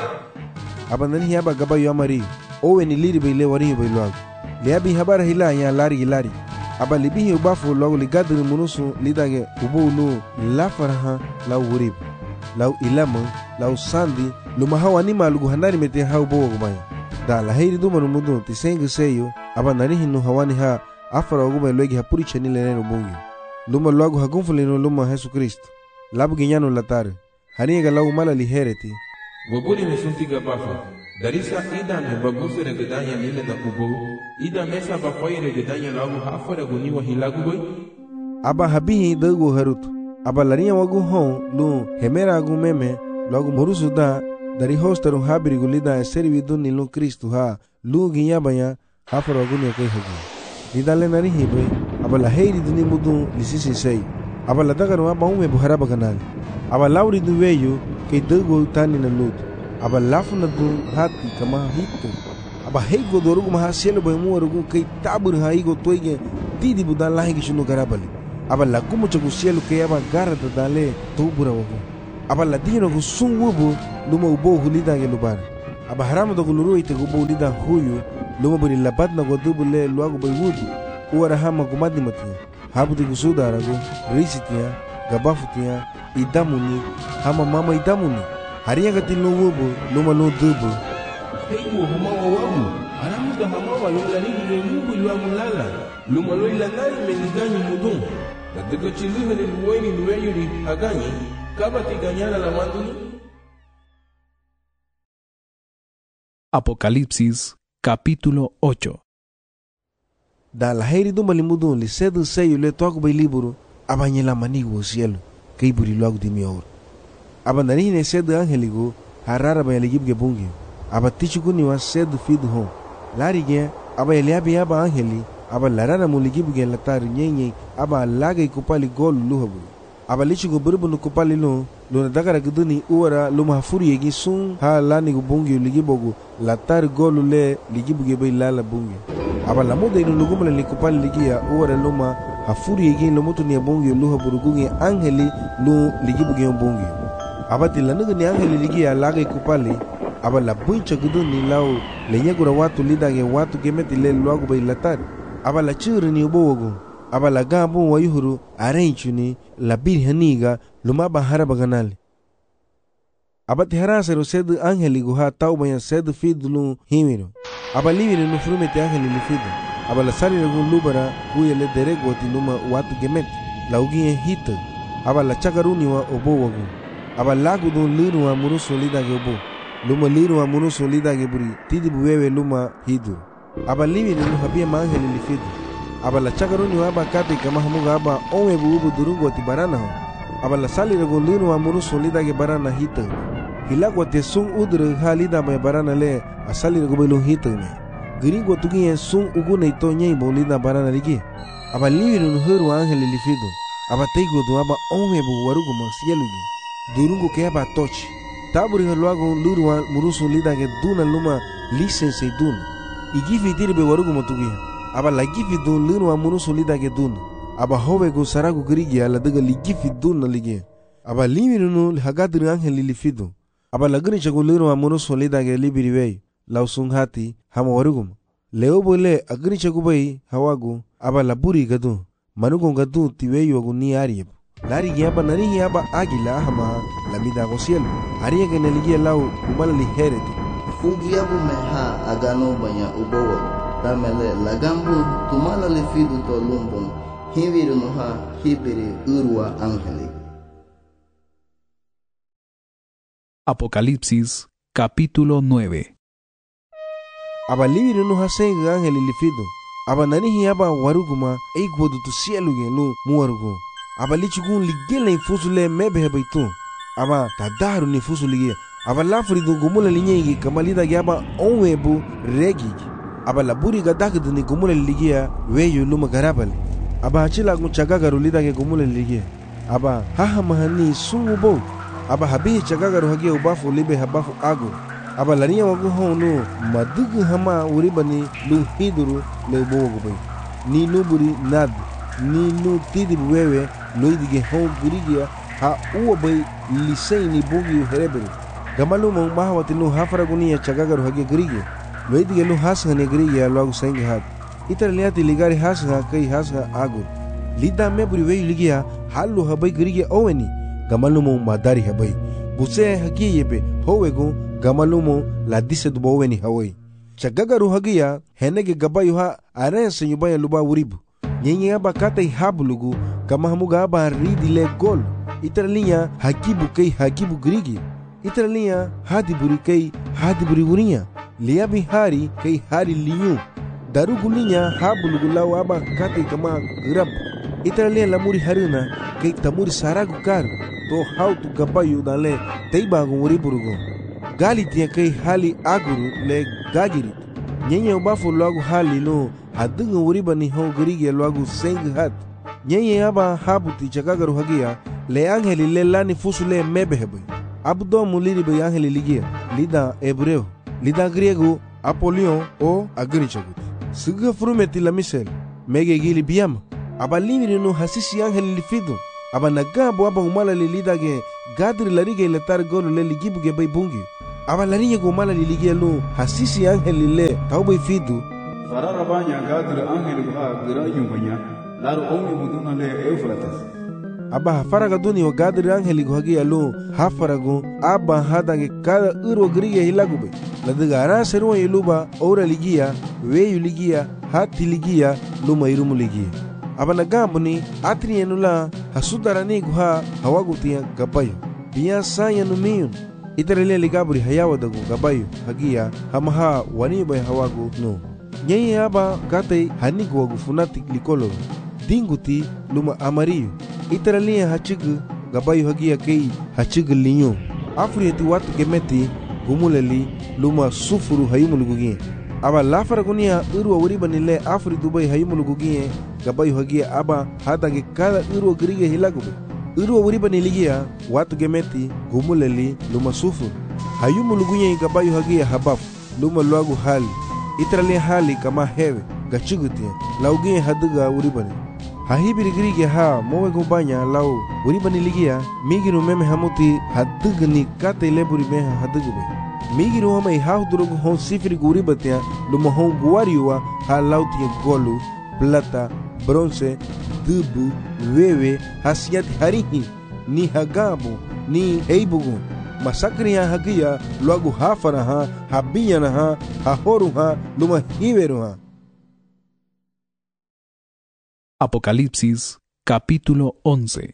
Speaker 4: aba nanihi aba gabayu amari owe ni liri baile warinyo bailuagu li abi habara hila ya lari hilari aba libihi ubafu logo ligadin munusu lidage ubu nu la faraha la urib lau ilama lau sandi luma hawa ni malugu hanari mete hau bogo gumaya da la heiri duma numudu tisengu seyu aba nanihi nu hawani ha afara oguma logi hapuri chanile neno bungi luma logo hagunfulino luma Jesu Kristo labu ginyano latare haniga lau mala lihereti
Speaker 3: Wabuli mesuntiga bafa. Darisa ida me baguse regedanya nile da kubo. Ida mesa bafai regedanya lagu hafa reguni wa hilagu boy.
Speaker 4: aba habihi dagu harut aba larinya wagu hon lu hemera agu meme lagu murusu da dari hostaru habiri gulida servi dunni lu Kristo ha lu ginyabanya hafa reguni kai hagi didale nari hibe aba la heiri duni mudu lisisi sei aba la dagaru aba ume buharaba kanali aba lauri duweyu ke dagu tani na lut aba lafu na du hati kama hitu aba heigo dorugu maha cielo bai muarugu kai tabur ha igo toige tidi budan lahi ki shunu garabali aba lagumu chagu cielo kai aba gara dale tubura wagu aba ladino gu sunwubu luma ubo hulida ge lubar aba haramu do guluru ite gu bo lida huyu luma buri labat na godubu le luagu bai wudu uara hama gumadi matia habu de gusuda ragu risitia gabafutia idamuni hama mama idamuni hariya gatil no wubu luma no dubu
Speaker 10: heigo huma wawamu haramu da hama wa lola ni le mubu luagu lala luma lo ilangai meniganyi mudum da daga chilihe le luweni luweyuri aganyi kabati ganyana la manduni.
Speaker 2: Apocalipsis capítulo ocho.
Speaker 4: Da la heri do malimudun li sedu seyo le toco bai liburu abanye la manigo o cielo que iburi logo de mi ora abanani ne sedu angeligo harara bai ligib ge bungi abatichu kuni wa sedu fidu hon lari ge aba ele abi aba angeli aba larara mu ligib ge latar nyenye aba laga ikupali gol luhabu aba lichu go burbu kupali lo lo dagara guduni uara lo mahfuri yegi sun ha lani go bungi ligibogo latar gol le ligib ge bai lala bungi aba la muda ino lugumala likupali ligia uara luma hafuri yegi lo mutu ni bongi luha burugungi angeli lu ligibugi bongi aba tilanuga ni angeli ligia laga ikupali aba la buncha guduni lao lenyagura watu lidage watu gemeti le luagu bai latari aba la churi ni ubogo aba la gabu wa yuhuru arenchuni la birhaniga luma bahara baganali aba tiharasa ro sedu angeli guha taubaya sedu fidlu himiro aba livire no frumete angeli lifidu aba la sali lagun lubara huye le derego tinuma watu gemet la ugie hita aba la chakaruni wa obo wagu aba lagu don liru wa muruso lida ge obo luma liru wa muruso lida ge buri tidi buwewe luma hidu aba livire no habia mangeli lifidu aba la chakaruni wa aba kate kama hamuga aba onwe buubu durungo ti barana ho aba la sali lagun liru wa muruso lida ge barana hita hilagwa te sun udre halida ba barana le asali lagu belu hita me gringo tugi sun uguna ito nyai bolida barana ligi aba liwiru no heru angeli lifido aba teigo do aba onwe bu warugo masielugi durungo ke aba tochi taburi halwago lurwa murusu lida ge duna luma lisense dun igifi dirbe warugo motugi aba lagifi dun lurwa murusu lida ge dun aba hobe go sarago grigi ala daga ligifi dun ligi aba liwiru no hagadri angeli lifido aba lagni chago lurwa murusu lida ge libiriwei lausun hati hama warugum leo bole agri chagubai hawagu aba laburi gadu manugo gadu tiweyo gu ni arieb lari gi aba nani aba agila hama lamida go cielo ariya ge neligi lau kumala li hereti
Speaker 11: ugiabu meha agano banya ubowo tamele lagambu tumala le fidu to lumbon hiviru noha hibiri urwa angeli.
Speaker 2: Apocalipsis capítulo nueve.
Speaker 4: aba liwiru no hasenga angeli lifido aba nanihi aba waruguma eigwodu tu cielo ge lu muwarugo aba lichugun ligele fusule mebe hebaitu aba tadaru ni fusulige aba lafri do gumula linyegi kamalida ge aba onwebu regi aba laburi ga dagdu ni gumula ligia weyu luma garabale aba chila gun chagagaru lida ge gumula ligia aba haha mahani sungubo aba habi chagagaru hage ubafu libe habafu agu aba lariya wagu hono madugu hama uribani lu hiduru le bogo bai ni nuburi nad ni nu tidi wewe loidige ho gurigia ha uwa bai lisei ni bogi herebere gamalu mo mahawati nu hafara gunia chagagaru hage gurigia loidige lu hasga ne gurigia lagu sengi hat italiati ligari hasga kai hasga agur lida meburi wei ligia halu habai gurigia oweni gamalu mo madari habai buse hagi yebe howego gamalumo la dise du boweni hawai chagagaru hagia henege gabayu ha arense nyubaya luba uribu nyenye aba kata hablugu kama hamuga aba ridi le gol itralinya hakibu kai hakibu grigi itralinya hadi buri kai hadi buri uria liabi hari kai hari liyu darugulinya hablugu law aba kata kama grab itralinya lamuri haruna kai tamuri saragu kar to how to gabayu dale teibagu uriburugo gali tia kai hali aguru le gagirit nyenye ubafu lagu hali no hadunga uribani ho grigi lagu seng hat nyenye aba habuti chagagaru hagia le angeli le lani fusule mebehebe abdo muliri be angeli ligia lida hebreo lida griego Apolion o agrichagut. Suga frumeti la misel. Mege gili biyama. Aba limiri no hasisi angel lifidu. Aba nagabo aba umala lilida ge gadri larige letar golo le ligibu ge bay bungi. Aba larinye go umala lilige lu hasisi angel lile taubo fidu.
Speaker 1: Farara banya gadri angel ha gira yumbanya. Laru ongi muduna le Eufrates.
Speaker 4: Aba hafaraga duni o gadri angel go hagi alu hafarago aba hadange kada uro grige hilagube. Ladiga ara seruwa iluba ora ligia weyu ligia hati ligia luma irumu ligia. Aba nagambuni atri enula hasudarani guha hawagutia gabayo. Biya saya numiyun. Itarele ligaburi hayawadagu gabayo hagia hamaha wanibay hawagu no. Nyai aba katay hanigu wagu funatik likolo. Dinguti luma amarillo. Itarele hachigu gabayo hagia kei hachigu linyo. Afrieti watu gemeti gumuleli luma sufuru hayumulugugie. Aba lafara kunia uru wuriba nile Afri Dubai hayumulugugie gabayo hagia aba hadange kada uru grige hilagube. Uru wuriba niligia watu gemeti gumuleli luma sufuru hayumulugugie gabayo hagia habaf luma luagu hali. Itrale hali kama hewe gachigutia laugie haduga wuribani. Hahibiri grige ha mowe gumbanya lau wuribani ligia migiru meme hamuti hadugni kate leburi meha hadugube. Migiru hama ihau durugu hon sifiri guri batia luma hon guariwa ha lautia golu, plata, bronze, dubu, wewe, hasiati harihi, ni hagabu, ni eibugu. Masakri ya hagia luagu hafara ha, habiya na ha, hahoru ha, luma hiveru ha.
Speaker 2: Apocalipsis capítulo once.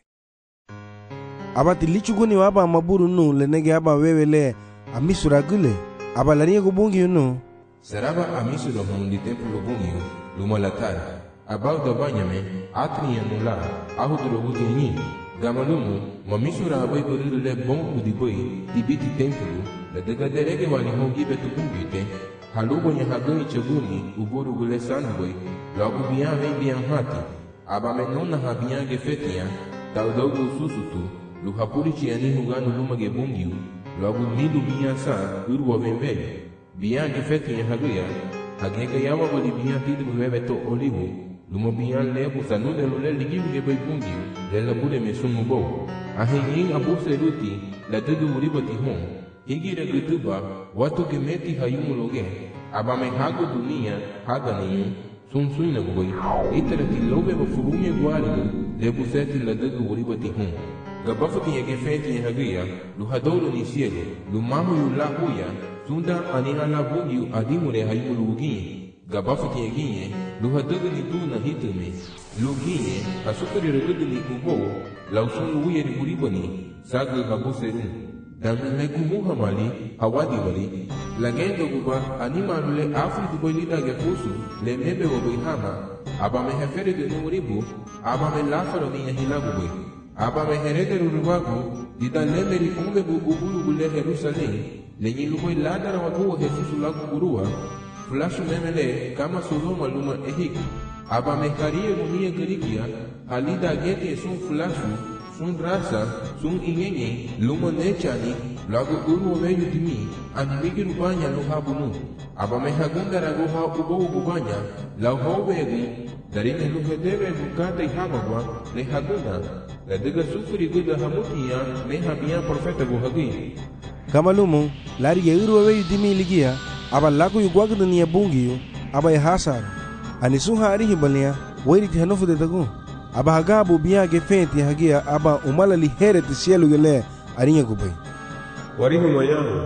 Speaker 4: Abati lichuguni waba maburu nu lenege aba wewe le amisura gule. Aba lariye gubungi unu.
Speaker 3: Seraba amisura hundi templo bungi luma latara. Abau da banyame atri yanula ahudro guti ni. Gamalumu mamisura abai buriru le bon udiboi tibiti templo la daga derege wali hongi betu bungite. Halubo nya hagoi chaguni uburu gule sanboi logo bian vem bian hati. Aba menona habian gefetia taudogo susutu lu hapuri chiani huganu luma gebungiu logo nidu bian sa urwa vembele bian gefetia hagia hagega yawa boli bian tidu bebeto olivo luma bian lebu sanude lule ligiu gebei bungiu le labure mesumu bo ahenyin abuse ruti la dudu muribati hon higira gutuba watu gemeti hayumuloge aba menhago dunia haganiu sun suina goi itara ti lobe ba furume guari le buseti la dagu uribati hum gabafati yake feti hagia lu hadoro ni siele lu mamu yu la huya sunda anina la bungi adimure hayulugi gabafati yake lu hadagu ni tuna hitume lugi asukari regudu ni ubo la usun uye ni uribani sagu habuseru dan mekumu hamali hawadi bali lagendo guba anima lule Afri Dubai lida gefusu le mebe wabui hama aba me hefere de numuribu aba me lafaro ni yahilagu bui aba me herede ruruwagu dida lemeri umbebu ubulu gule Jerusalem le nyiluboi ladara wakuwa Jesusu lagu gurua flashu memele kama Sodoma luma ehiki aba me karie mumia gerigia halida gete sun flashu sun rasa, sun ingenye, luma nechani, lagu uru weyu dimi, animigi rubanya lo habunu. Aba mehagunda raguha ubo ubanya, lau hawegu, darine luhedebe bukata ihamagwa, lehagunda, ladiga sufuri guda hamutia, mehabia profeta guhagi.
Speaker 4: Kama lumu, lari ya uru weyu dimi ligia, aba lagu yugwagda niya bungiyo, aba ya hasar. Anisuha arihi balia, wairiti hanofu de tagu. Aba hagabu biya gefenti hagia aba umala li hereti cielo gele arinha gubai.
Speaker 10: Warihu mayamu.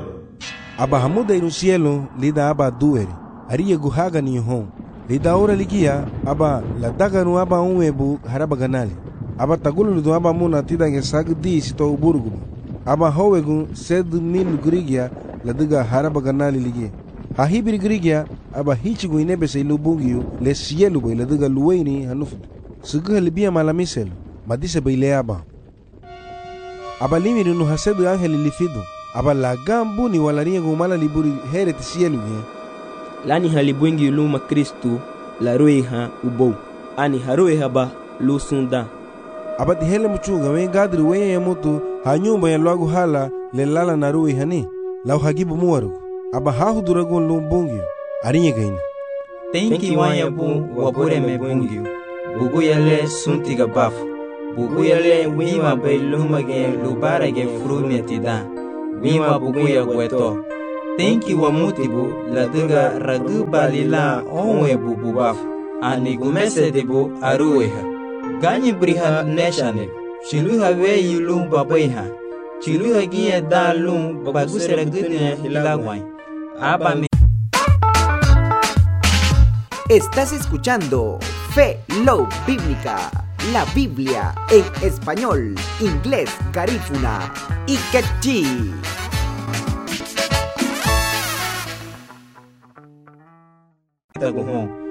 Speaker 4: Aba hamuda iru cielo lida aba dueri. Arinha guhaga ni hon. Lida ora ligia aba la daganu aba unwebu haraba ganali. Aba tagulu ludu aba muna tidange sagdi sito uburugu. Aba howegu sed mil grigia la diga haraba ganali ligia. Hahibiri grigia aba hichigu inebe se ilubungiu le cielo boy la diga luweini hanufudu. Suguha libia malamisel, madise baile aba. Aba limiri nu hasedu angeli lifidu. Aba lagambu ni walaria gumala liburi hereti sielu ye.
Speaker 7: Lani halibwengi luma Kristu la roeha ubou. Ani haroeha ba lu sunda.
Speaker 4: Aba tihele mchunga we gadri we ya mutu hanyumba ya luagu hala le lala na roeha ni. Lau hagibu muwaru. aba hahu duragon lum bungyo arinya gaina
Speaker 7: Tenki wanya bu wabure me bungyo bugu yale suntiga bafu bugu yale wima bay lumage lubarage frumetida wima bugu ya gweto Tenki wa mutibu la duga ragu balila onwe bubu bafu ani gumese debu arueha ganyi briha neshane chiluha we yulum babaiha chiluha giya dalum bagusera gudne hilagwai aba me.
Speaker 12: Estás escuchando Fe Low Bíblica, la Biblia en español, inglés, garífuna y quechí.
Speaker 7: Taguhon